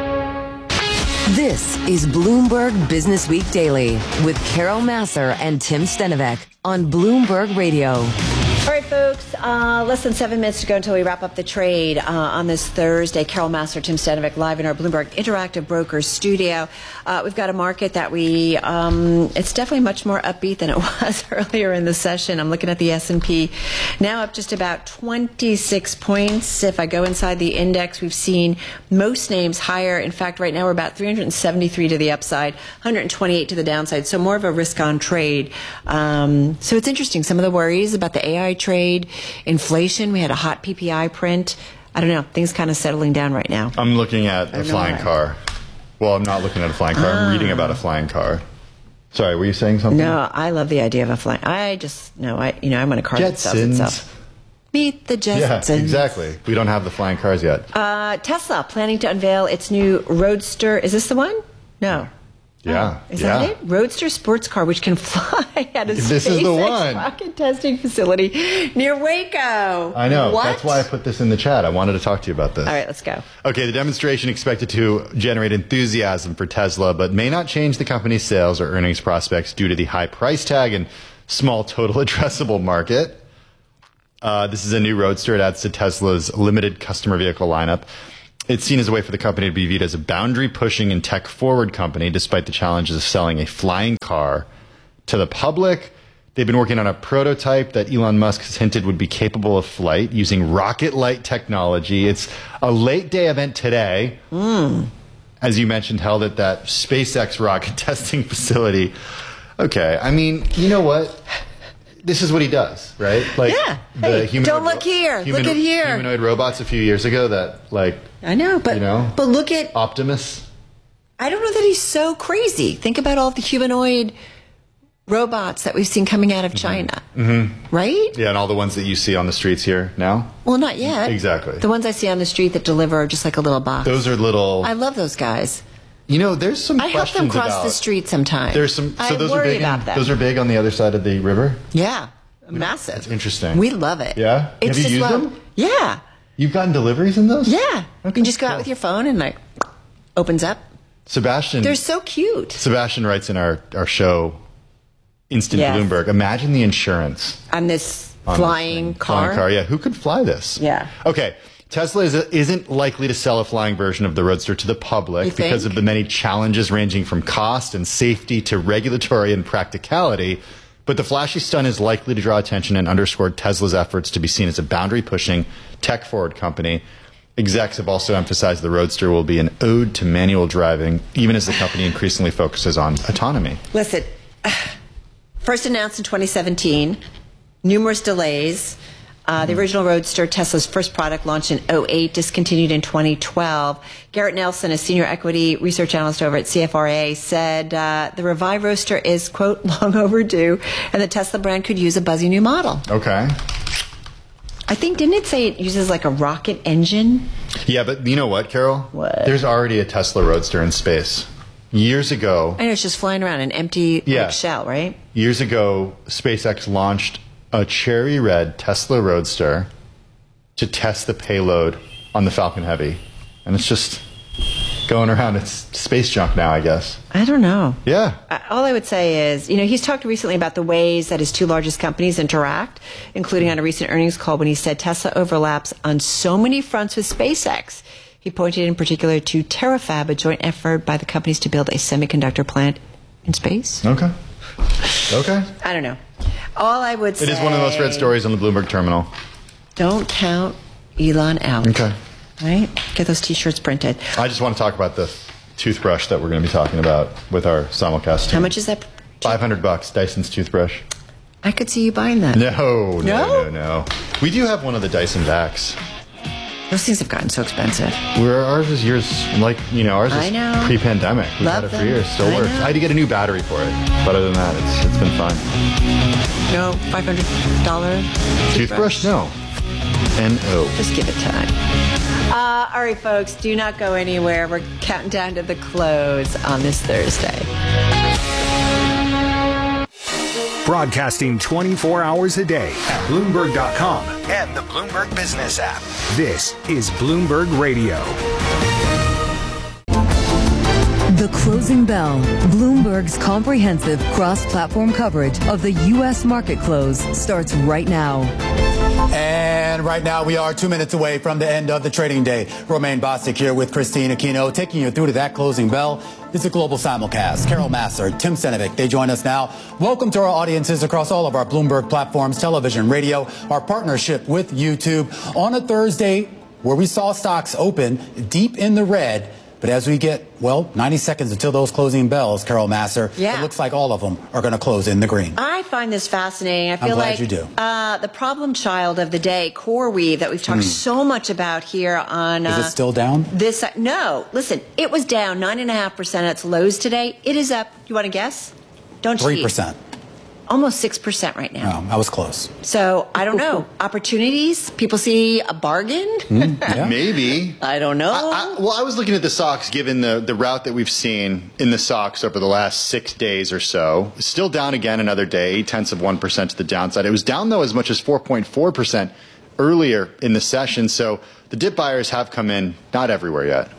S15: This is Bloomberg Business Week Daily with Carol Massar and Tim Stenovec on Bloomberg Radio.
S6: All right, folks, uh, less than seven minutes to go until we wrap up the trade uh, on this Thursday. Carol Massar, Tim Stanovic, live in our Bloomberg Interactive Brokers studio. Uh, we've got a market that we, um, it's definitely much more upbeat than it was earlier in the session. I'm looking at the S and P, now up just about twenty-six points. If I go inside the index, we've seen most names higher. In fact, right now we're about three hundred seventy-three to the upside, one hundred twenty-eight to the downside, so more of a risk-on trade. Um, so it's interesting, some of the worries about the A I trade, inflation. We had a hot P P I print. I don't know. Things kind of settling down right now.
S7: I'm looking at a flying
S6: why.
S7: car. Well, I'm not looking at a flying car.
S6: Ah.
S7: I'm reading about a flying car. Sorry, were you saying something?
S6: No, I love the idea of a flying. I just no. I you know I want a car that sells
S7: Jetsons.
S6: itself. Meet the Jetsons.
S7: Yeah, exactly. We don't have the flying cars yet.
S6: Uh, Tesla planning to unveil its new Roadster. Is this the one? No.
S7: Yeah.
S6: Is
S7: yeah.
S6: that it? Roadster sports car, which can fly at a
S7: This is the
S6: SpaceX
S7: one.
S6: rocket testing facility near Waco.
S7: I know.
S6: What?
S7: That's why I put this in the chat. I wanted to talk to you about this.
S6: All right, let's go.
S7: Okay, the demonstration expected to generate enthusiasm for Tesla, but may not change the company's sales or earnings prospects due to the high price tag and small total addressable market. Uh, this is a new Roadster. It adds to Tesla's limited customer vehicle lineup. It's seen as a way for the company to be viewed as a boundary-pushing and tech-forward company, despite the challenges of selling a flying car to the public. They've been working on a prototype that Elon Musk has hinted would be capable of flight using rocket-light technology. It's a late-day event today,
S6: mm.
S7: as you mentioned, held at that SpaceX rocket testing facility. Okay, I mean, you know what? This is what he does, right? Like
S6: yeah.
S7: the
S6: Hey,
S7: humanoid
S6: don't look here.
S7: human-
S6: look at here.
S7: Humanoid robots a few years ago that, like,
S6: I know, but
S7: you know,
S6: but look at
S7: Optimus.
S6: I don't know that he's so crazy. Think about all the humanoid robots that we've seen coming out of China,
S7: Mm-hmm.
S6: right?
S7: Yeah, and all the ones that you see on the streets here now.
S6: Well, not yet.
S7: Exactly.
S6: The ones I see on the street that deliver just like a little box.
S7: Those are little.
S6: I love those guys.
S7: You know, there's some.
S6: I help them
S7: questions
S6: cross
S7: about,
S6: the street sometimes.
S7: There's some. So
S6: I
S7: those
S6: worry
S7: are big.
S6: about
S7: in,
S6: them.
S7: Those are big on the other side of the river.
S6: Yeah, massive.
S7: That's interesting.
S6: We love it.
S7: Yeah.
S6: It's
S7: Have you
S6: just
S7: used
S6: well,
S7: them?
S6: Yeah.
S7: You've gotten deliveries in those?
S6: Yeah.
S7: Okay,
S6: you can just go
S7: cool.
S6: out with your phone and like opens up.
S7: Sebastian.
S6: They're so cute.
S7: Sebastian writes in our our show, Instant
S6: Yes.
S7: Bloomberg. Imagine the insurance
S6: On this
S7: on this
S6: flying
S7: thing.
S6: car.
S7: Flying car. Yeah. Who could fly this?
S6: Yeah.
S7: Okay. Tesla is, isn't likely to sell a flying version of the Roadster to the public
S6: You think?
S7: because of the many challenges ranging from cost and safety to regulatory and practicality. But the flashy stunt is likely to draw attention and underscore Tesla's efforts to be seen as a boundary-pushing, tech-forward company. Execs have also emphasized the Roadster will be an ode to manual driving, even as the company increasingly focuses on autonomy.
S6: Listen, first announced in twenty seventeen, numerous delays. Uh, the original Roadster, Tesla's first product, launched in oh eight, discontinued in twenty twelve. Garrett Nelson, a senior equity research analyst over at C F R A, said uh, the revived Roadster is, quote, long overdue, and the Tesla brand could use a buzzy new model.
S7: Okay.
S6: I think, didn't it say it uses like a rocket engine?
S7: Yeah, but you know what, Carol?
S6: What?
S7: There's already a Tesla Roadster in space. Years ago,
S6: I know, it's just flying around an empty
S7: Yeah.
S6: like, shell, right?
S7: years ago, SpaceX launched a cherry red Tesla Roadster to test the payload on the Falcon Heavy. And it's just going around. It's space junk now, I guess.
S6: I don't know.
S7: Yeah.
S6: Uh, All I would say is, you know, he's talked recently about the ways that his two largest companies interact, including on a recent earnings call when he said Tesla overlaps on so many fronts with SpaceX. He pointed in particular to TerraFab, a joint effort by the companies to build a semiconductor plant in space.
S7: Okay. Okay.
S6: I don't know. All I would say...
S7: It is one of the most read stories on the Bloomberg terminal.
S6: Don't count Elon out.
S7: Okay.
S6: Right? Get those T-shirts printed.
S7: I just want to talk about the toothbrush that we're going to be talking about with our simulcast team.
S6: How much is that?
S7: five hundred bucks, Dyson's toothbrush.
S6: I could see you buying that.
S7: No, no,
S6: No?
S7: no, no. We do have one of the Dyson Vacs.
S6: Those things have gotten so expensive.
S7: Where ours is yours, like, you know, ours
S6: I
S7: is
S6: know.
S7: pre-pandemic. We've
S6: Love
S7: had it for
S6: them.
S7: years. Still
S6: I
S7: works.
S6: know.
S7: I had to get a new battery for it. But other than that, it's it's been fine.
S6: No five hundred dollars
S7: Toothbrush? No. N O.
S6: Just give it time. Uh, all right, folks, do not go anywhere. We're counting down to the close on this Thursday.
S3: Broadcasting twenty-four hours a day at Bloomberg dot com and the Bloomberg Business app. This is Bloomberg Radio.
S15: The Closing Bell, Bloomberg's comprehensive cross-platform coverage of the U S market close starts right now.
S2: And right now we are two minutes away from the end of the trading day. Romaine Bostic here with Christine Aquino, taking you through to that closing bell. It's a global simulcast. Carol Massar, Tim Senovic, they join us now. Welcome to our audiences across all of our Bloomberg platforms, television, radio, our partnership with YouTube on a Thursday where we saw stocks open deep in the red. But as we get, well, ninety seconds until those closing bells, Carol Massar,
S6: yeah.
S2: it looks like all of them are going to close in the green.
S6: I find this fascinating. I feel
S2: I'm glad
S6: like
S2: you do.
S6: Uh, the problem child of the day, CoreWeave, that we've talked mm. so much about here on...
S2: Is
S6: uh,
S2: it still down?
S6: This uh, No. Listen, it was down nine point five percent at its lows today. It is up, you want to guess? Don't
S2: three percent.
S6: Cheat. Almost six percent right now.
S2: No, I was close.
S6: So, I don't know. Opportunities? People see a bargain?
S2: Mm, yeah.
S4: Maybe.
S6: I don't know.
S4: I, I, well, I was looking at the stocks given the, the route that we've seen in the stocks over the last six days or so. Still down again another day, eight tenths of one percent to the downside. It was down, though, as much as four point four percent earlier in the session. So the dip buyers have come in, not everywhere yet.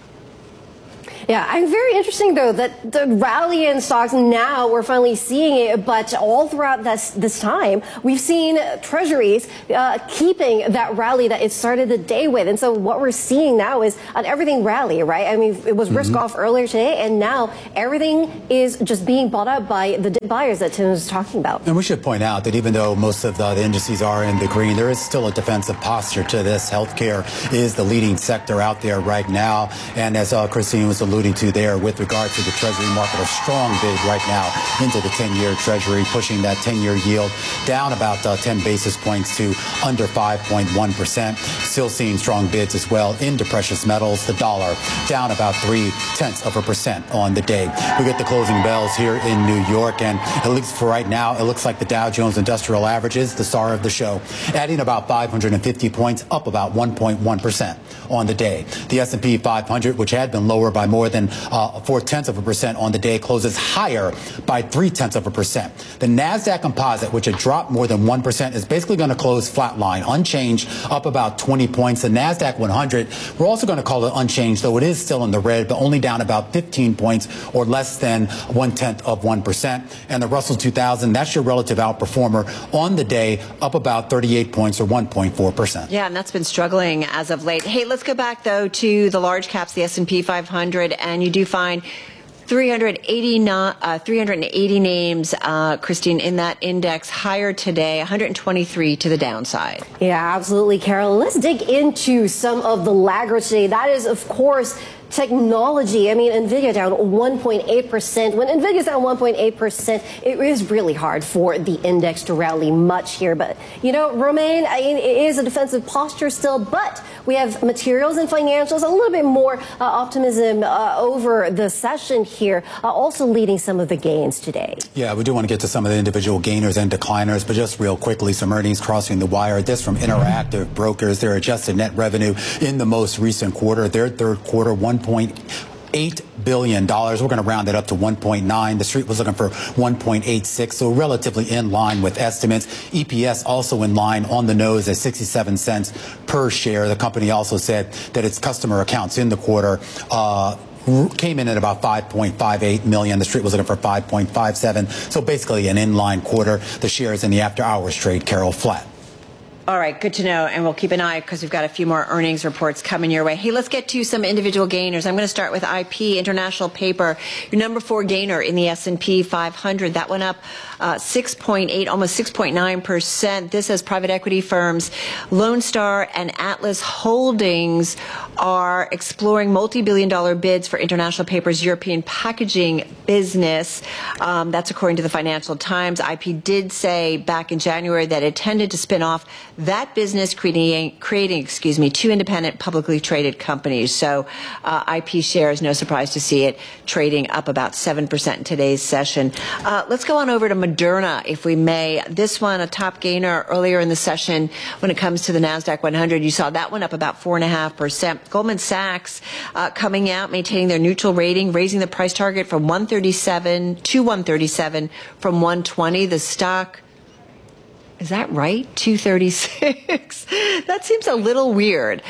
S10: Yeah, I'm very interesting, though, that the rally in stocks now, we're finally seeing it, but all throughout this, this time, we've seen treasuries uh, keeping that rally that it started the day with. And so what we're seeing now is an everything rally, right? I mean, it was risk mm-hmm. off earlier today, and now everything is just being bought up by the buyers that Tim was talking about.
S2: And we should point out that even though most of the, the indices are in the green, there is still a defensive posture to this. Healthcare is the leading sector out there right now. And as uh, Christine was alluding to there with regard to the Treasury market, a strong bid right now into the ten-year Treasury, pushing that ten-year yield down about uh, ten basis points to under five point one percent. Still seeing strong bids as well into precious metals. The dollar down about three-tenths of a percent on the day. We get the closing bells here in New York, and at least for right now, it looks like the Dow Jones Industrial Average is the star of the show, adding about five hundred fifty points, up about one point one percent on the day. The S and P five hundred, which had been lower by more than uh, four-tenths of a percent on the day, closes higher by three-tenths of a percent. The NASDAQ Composite, which had dropped more than one percent, is basically going to close flatline, unchanged, up about twenty points. The NASDAQ one hundred, we're also going to call it unchanged, though it is still in the red, but only down about fifteen points or less than one-tenth of one percent. And the Russell two thousand, that's your relative outperformer on the day, up about thirty-eight points or one point four percent.
S6: Yeah, and that's been struggling as of late. Hey, let's go back, though, to the large caps, the S and P five hundred, and you do find three hundred eighty, uh, three hundred eighty names, uh, Christine, in that index, higher today, one hundred twenty-three to the downside.
S10: Yeah, absolutely, Carol. Let's dig into some of the laggards today. That is, of course, technology. I mean, NVIDIA down one point eight percent. When NVIDIA's down one point eight percent, it is really hard for the index to rally much here. But, you know, Romaine, I mean, it is a defensive posture still, but we have materials and financials, a little bit more uh, optimism uh, over the session here, uh, also leading some of the gains today.
S2: Yeah, we do want to get to some of the individual gainers and decliners, but just real quickly, some earnings crossing the wire. This from Interactive Brokers, their adjusted net revenue in the most recent quarter, their third quarter, one point eight billion dollars. We're going to round it up to one point nine. The street was looking for one point eight six, so relatively in line with estimates. E P S also in line on the nose at sixty-seven cents per share. The company also said that its customer accounts in the quarter uh, came in at about five point five eight million. The street was looking for five point five seven. So basically an inline quarter. The shares in the after hours trade, Carol, flat.
S6: All right, good to know, and we'll keep an eye because we've got a few more earnings reports coming your way. Hey, let's get to some individual gainers. I'm going to start with I P, International Paper, your number four gainer in the S and P five hundred. That went up uh, six point eight, almost six point nine percent. This as private equity firms Lone Star and Atlas Holdings are exploring multi-billion dollar bids for International Paper's European packaging business. Um, that's according to the Financial Times. I P did say back in January that it tended to spin off that business, creating, creating, excuse me, two independent publicly traded companies. So uh, I P shares, no surprise to see it trading up about seven percent in today's session. Uh, let's go on over to Moderna, if we may. This one, a top gainer earlier in the session when it comes to the NASDAQ one hundred. You saw that one up about four point five percent. Goldman Sachs uh, coming out, maintaining their neutral rating, raising the price target from one thirty-seven to one thirty-seven from one twenty. The stock Is that right? two thirty-six. That seems a little weird.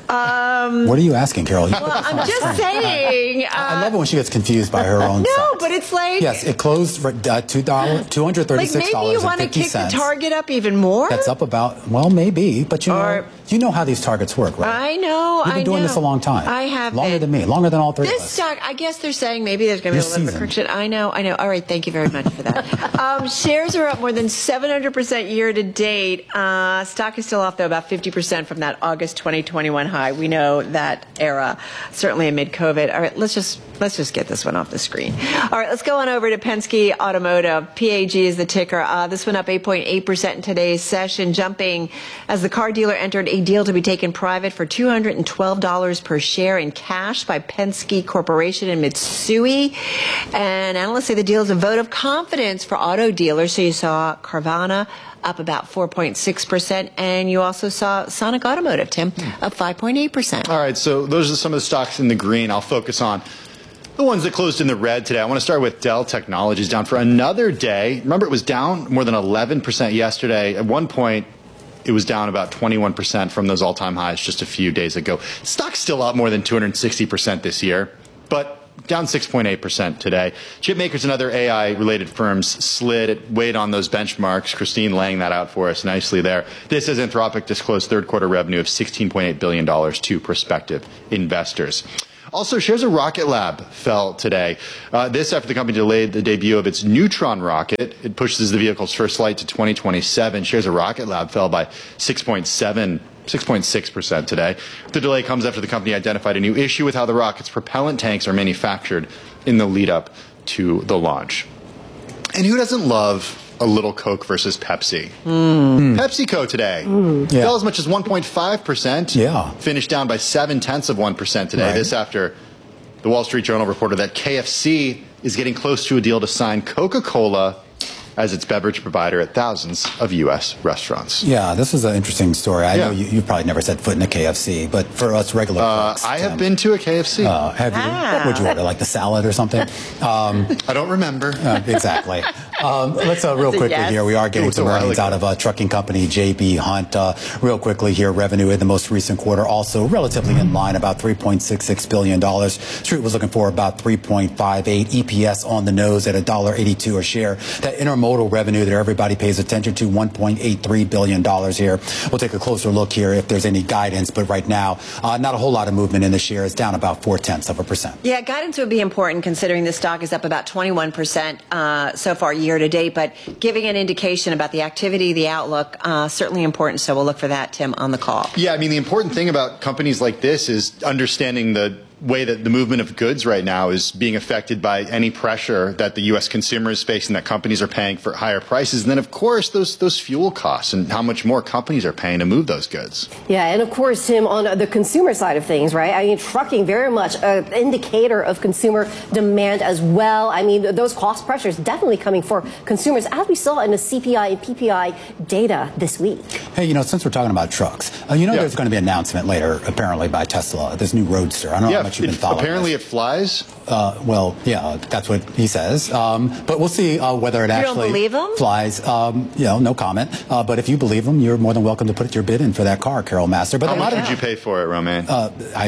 S6: Um,
S2: what are you asking, Carol?
S6: Well, I'm just saying. Uh,
S2: I love it when she gets confused by her own.
S6: No,
S2: site.
S6: but it's like.
S2: Yes, it closed for uh, two dollars, two hundred thirty-six dollars
S6: like maybe you want to kick the target up even more.
S2: That's up about well, maybe, but you know,
S6: or,
S2: you know how these targets work, right?
S6: I know.
S2: You've been
S6: I
S2: doing
S6: know.
S2: this a long time.
S6: I have
S2: longer
S6: been.
S2: than me, longer than all three
S6: this
S2: of us.
S6: stock, I guess they're saying maybe there's going to be
S2: This
S6: a little bit of
S2: season.
S6: correction. I know. I know. All right. Thank you very much for that. um, shares are up more than seven hundred percent year to date. Uh, stock is still off, though, about fifty percent from that August twenty twenty-one high. We know that era, certainly amid COVID. All right, let's just let's just get this one off the screen. All right, let's go on over to Penske Automotive. P A G is the ticker. Uh, this went up eight point eight percent in today's session, jumping as the car dealer entered a deal to be taken private for two hundred twelve dollars per share in cash by Penske Corporation and Mitsui. And analysts say the deal is a vote of confidence for auto dealers. So you saw Carvana up about four point six percent, and you also saw Sonic Automotive, Tim, up five point eight percent.
S4: All right, so those are some of the stocks in the green. I'll focus on the ones that closed in the red today. I want to start with Dell Technologies, down for another day. Remember, it was down more than eleven percent yesterday. At one point, it was down about twenty-one percent from those all-time highs just a few days ago. Stock's still up more than two hundred sixty percent this year, but down six point eight percent today. Chip makers and other A I-related firms slid. It weighed on those benchmarks. Christine laying that out for us nicely there. This is Anthropic disclosed third quarter revenue of sixteen point eight billion dollars to prospective investors. Also, shares of Rocket Lab fell today. Uh, this after the company delayed the debut of its Neutron rocket. It pushes the vehicle's first flight to twenty twenty-seven. Shares of Rocket Lab fell by six point seven six point six percent today. The delay comes after the company identified a new issue with how the rocket's propellant tanks are manufactured in the lead up to the launch. And who doesn't love a little Coke versus Pepsi?
S2: Mm.
S4: PepsiCo today
S2: Mm. Yeah.
S4: fell as much as one point five percent.
S2: Yeah.
S4: Finished down by seven tenths of one percent today.
S2: Right.
S4: This after the Wall Street Journal reported that K F C is getting close to a deal to sign Coca-Cola as its beverage provider at thousands of U S restaurants.
S2: Yeah, this is an interesting story. I
S4: Yeah.
S2: know you, you've probably never set foot in a K F C, but for us regular
S4: Uh,
S2: folks,
S4: I have
S2: Tim,
S4: been to a K F C.
S2: Uh, have you?
S6: Ah.
S2: What would you order, like the salad or something? Um,
S4: I don't remember.
S2: Uh, exactly. Um, let's uh, real
S6: It's a
S2: quickly
S6: yes.
S2: here. We are getting
S4: It was a
S2: some
S4: while
S2: earnings
S4: ago.
S2: out of uh, trucking company J B Hunt. Uh, real quickly here, revenue in the most recent quarter also relatively in line, about three point six six billion dollars. Street was looking for about three point five eight. E P S on the nose at one dollar eighty-two a share. That intermodal revenue that everybody pays attention to, one point eight three billion dollars here. We'll take a closer look here if there's any guidance, but right now, uh, not a whole lot of movement in the share. It's down about four tenths of a percent.
S6: Yeah, guidance would be important considering the stock is up about twenty-one percent uh, so far year to date, but giving an indication about the activity, the outlook, uh, certainly important. So we'll look for that, Tim, on the call.
S4: Yeah, I mean, the important thing about companies like this is understanding the way that the movement of goods right now is being affected by any pressure that the U S consumer is facing, that companies are paying for higher prices. And then, of course, those those fuel costs and how much more companies are paying to move those goods.
S10: Yeah, and of course, Tim, on the consumer side of things, right? I mean, trucking very much an indicator of consumer demand as well. I mean, those cost pressures definitely coming for consumers, as we saw in the C P I and P P I data this week.
S2: Hey, you know, since we're talking about trucks, uh, you know
S4: Yeah.
S2: there's going to be an announcement later, apparently, by Tesla, this new Roadster. I don't know
S4: Yeah,
S2: how much you've been
S4: it-
S2: following
S4: apparently
S2: this.
S4: it flies.
S2: Uh, well, yeah, that's what he says. Um, but we'll see uh, whether it
S6: don't
S2: actually
S6: believe him?
S2: flies. Um, you know, no comment. Uh, but if you believe him, you're more than welcome to put your bid in for that car, Carol Master. But
S4: How
S2: a lot
S4: much
S2: of
S4: would you pay for it, Romaine?
S2: uh, I.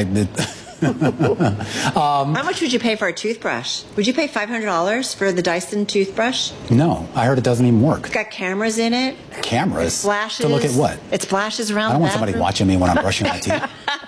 S6: How much would you pay for a toothbrush? Would you pay five hundred dollars for the Dyson toothbrush?
S2: No, I heard it doesn't even work.
S6: It's got cameras in it.
S2: Cameras
S6: Flashes.
S2: to look at what?
S6: It splashes around
S2: I don't
S6: the
S2: want somebody
S6: bathroom.
S2: watching me when I'm brushing my teeth.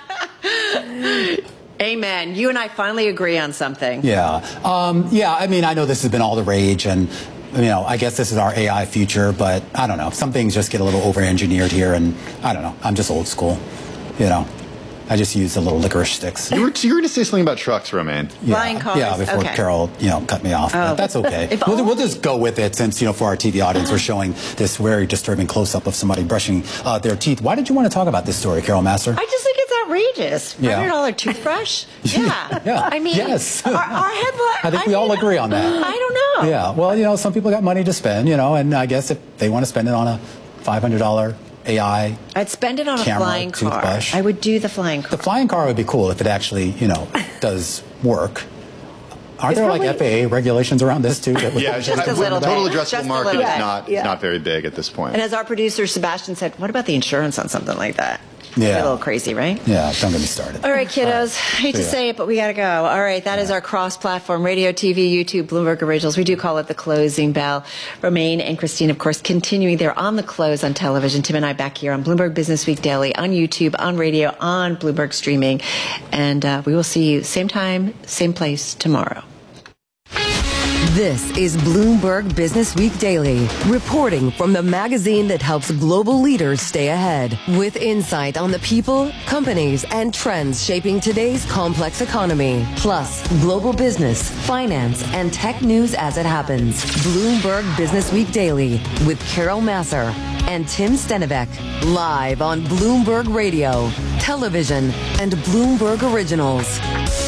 S6: Amen. You and I finally agree on something.
S2: Yeah. Um, yeah, I mean, I know this has been all the rage, and, you know, I guess this is our A I future, but I don't know. Some things just get a little over-engineered here, and I don't know. I'm just old school, you know. I just use the little licorice sticks.
S4: You were, you were going to say something about trucks, Romaine.
S2: Yeah,
S6: Flying cars?
S2: yeah, before
S6: Okay.
S2: Carol, you know, cut me off.
S6: Oh.
S2: But that's okay.
S6: If
S2: We'll, we'll
S6: only-
S2: just go with it since, you know, for our T V audience, we're showing this very disturbing close-up of somebody brushing uh, their teeth. Why did you want to talk about this story, Carol Master?
S6: I just think it's outrageous.
S2: Yeah.
S6: five hundred dollars toothbrush? Yeah.
S2: Yeah.
S6: I mean,
S2: Yes.
S6: our, our headline.
S2: I think we all agree on that.
S6: I don't know.
S2: Yeah, well, you know, some people got money to spend, you know, and I guess if they want to spend it on a five hundred dollars A I
S6: I'd spend it on a
S2: camera,
S6: flying car.
S2: toothbrush.
S6: I would do the flying car.
S2: The flying car would be cool if it actually, you know, does work. Are there like F A A regulations around this too? That
S4: yeah,
S6: just a little
S4: total
S6: bit.
S4: addressable
S6: Just a
S4: market
S6: little
S4: is
S6: bit.
S4: not
S6: Yeah.
S4: not very big at this point.
S6: And as our producer Sebastian said, what about the insurance on something like that?
S2: Yeah.
S6: A little crazy, right?
S2: Yeah, don't get me started.
S6: All right, kiddos. Hate to
S2: Yeah.
S6: say it, but we got to go. All right, that is our cross-platform radio, T V, YouTube, Bloomberg Originals. We do call it the closing bell. Romaine and Christine, of course, continuing there on the close on television. Tim and I back here on Bloomberg Business Week Daily, on YouTube, on radio, on Bloomberg Streaming. And uh, we will see you same time, same place tomorrow.
S15: This is Bloomberg Business Week Daily, reporting from the magazine that helps global leaders stay ahead, with insight on the people, companies, and trends shaping today's complex economy, plus global business, finance, and tech news as it happens. Bloomberg Business Week Daily with Carol Massar and Tim Stenivek, live on Bloomberg Radio, television, and Bloomberg Originals.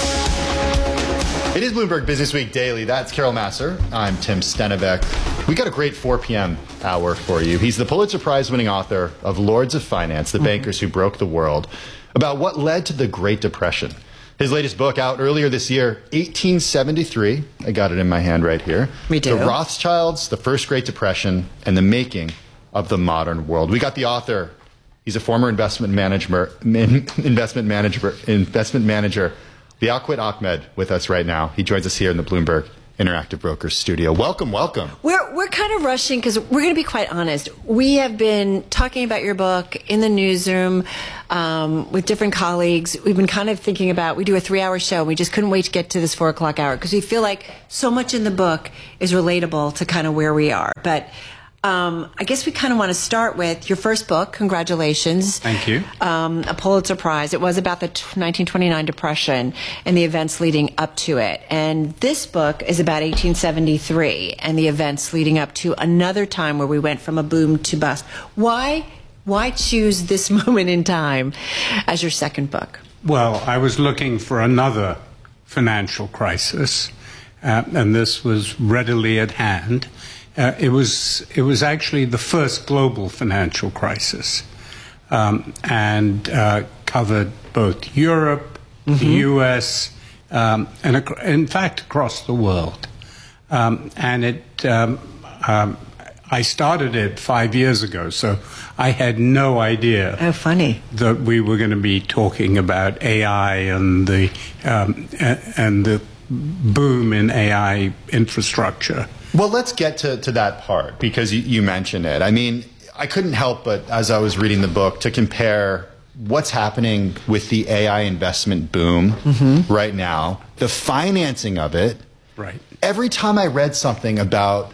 S4: It is Bloomberg Business Week Daily. That's Carol Massar. I'm Tim Stenivek. We got a great four p.m. hour for you. He's the Pulitzer Prize-winning author of Lords of Finance, The mm-hmm. Bankers Who Broke the World, about what led to the Great Depression. His latest book out earlier this year, eighteen seventy-three. I got it in my hand right here.
S6: Me too.
S4: The Rothschilds, the First Great Depression, and the Making of the Modern World. We got the author. He's a former investment manager, investment manager, investment manager, Liaquat Ahmed, with us right now. He joins us here in the Bloomberg Interactive Brokers studio. Welcome, welcome.
S6: We're we're kind of rushing because we're going to be quite honest. We have been talking about your book in the newsroom um, with different colleagues. We've been kind of thinking about, we do a three-hour show. We just couldn't wait to get to this four o'clock hour because we feel like so much in the book is relatable to kind of where we are. But Um, I guess we kind of want to start with your first book. Congratulations.
S12: Thank you.
S6: Um, a Pulitzer Prize. It was about the nineteen twenty-nine Depression and the events leading up to it. And this book is about eighteen seventy-three and the events leading up to another time where we went from a boom to bust. Why, why choose this moment in time as your second book?
S12: Well, I was looking for another financial crisis, uh, and this was readily at hand. Uh, it was it was actually the first global financial crisis, um, and uh, covered both Europe, mm-hmm. the U S, um, and ac- in fact across the world. Um, and it um, um, I started it five years ago, so I had no idea.
S6: Oh, funny
S12: that we were going to be talking about A I and the um, and the boom in A I infrastructure.
S4: Well, let's get to, to that part, because you, you mentioned it. I mean, I couldn't help but, as I was reading the book, to compare what's happening with the A I investment boom mm-hmm. right now, the financing of it.
S12: Right.
S4: Every time I read something about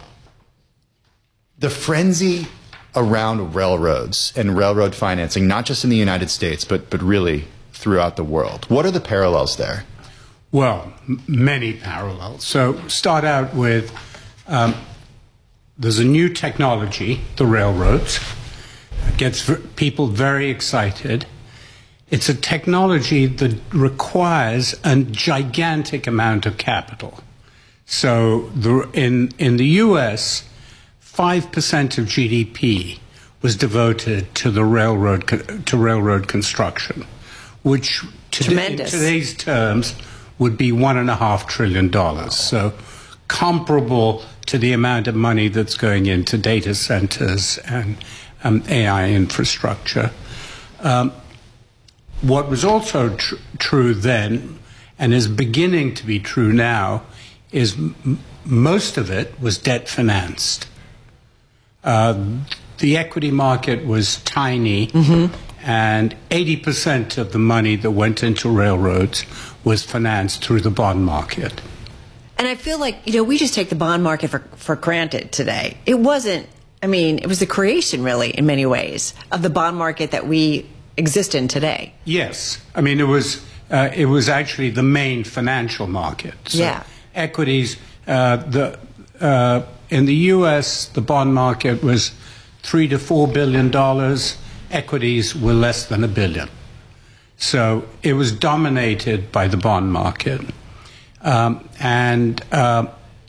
S4: the frenzy around railroads and railroad financing, not just in the United States, but, but really throughout the world, what are the parallels there?
S12: Well, m- many parallels. So start out with... Um, there's a new technology, the railroads. It gets v- people very excited. It's a technology that requires a gigantic amount of capital. So the, in, in the U S, five percent of G D P was devoted to the railroad, co- to railroad construction, which today, in today's terms would be one and a half trillion dollars. So comparable to the amount of money that's going into data centers and um, A I infrastructure. Um, what was also tr- true then, and is beginning to be true now, is m- most of it was debt financed. Uh, the equity market was tiny, mm-hmm. and eighty percent of the money that went into railroads was financed through the bond market.
S6: And I feel like, you know, we just take the bond market for, for granted today. It wasn't, I mean, it was the creation, really, in many ways, of the bond market that we exist in today.
S12: Yes. I mean, it was uh, it was actually the main financial market. So
S6: yeah.
S12: Equities, uh, the uh, in the U S, the bond market was three to four billion dollars. Equities were less than a billion. So it was dominated by the bond market. Um, and uh,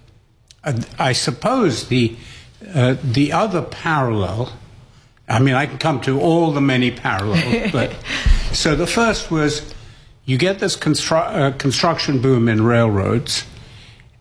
S12: I suppose the uh, the other parallel, I mean, I can come to all the many parallels, but so the first was you get this constru- uh, construction boom in railroads,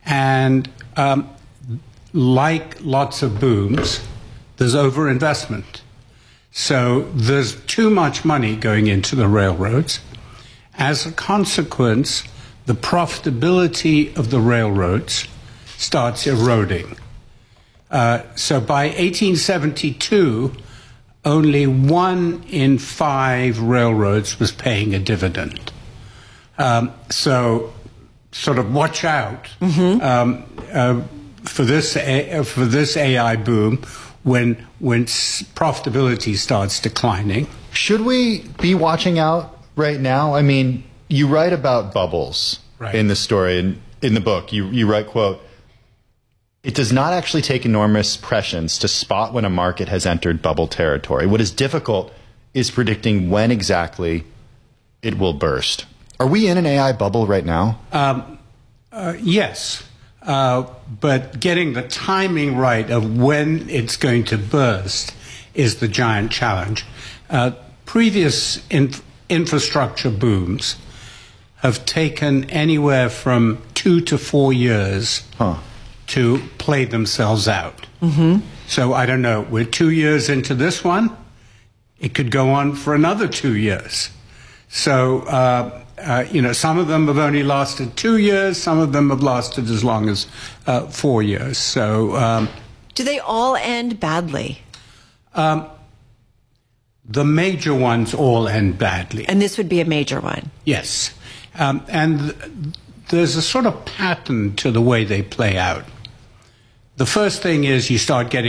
S12: And um, like lots of booms, there's overinvestment. So there's too much money going into the railroads. As a consequence, the profitability of the railroads starts eroding. Uh, so by eighteen seventy-two, only one in five railroads was paying a dividend. Um, so sort of watch out mm-hmm. um, uh, for this uh, for this A I boom when when profitability starts declining.
S7: Should we be watching out right now? I mean, you write about bubbles right. in the story, in, in the book. You, you write, quote, "It does not actually take enormous prescience to spot when a market has entered bubble territory. What is difficult is predicting when exactly it will burst." Are we in an A I bubble right now?
S12: Um, uh, yes. Uh, but getting the timing right of when it's going to burst is the giant challenge. Uh, previous inf- infrastructure booms have taken anywhere from two to four years huh. to play themselves out. Mm-hmm. So I don't know, we're two years into this one. It could go on for another two years. So, uh, uh, you know, some of them have only lasted two years. Some of them have lasted as long as uh, four years. So, um,
S6: do they all end badly?
S12: Um, the major ones all end badly.
S6: And this would be a major one?
S12: Yes. Um, and th- there's a sort of pattern to the way they play out. The first thing is you start getting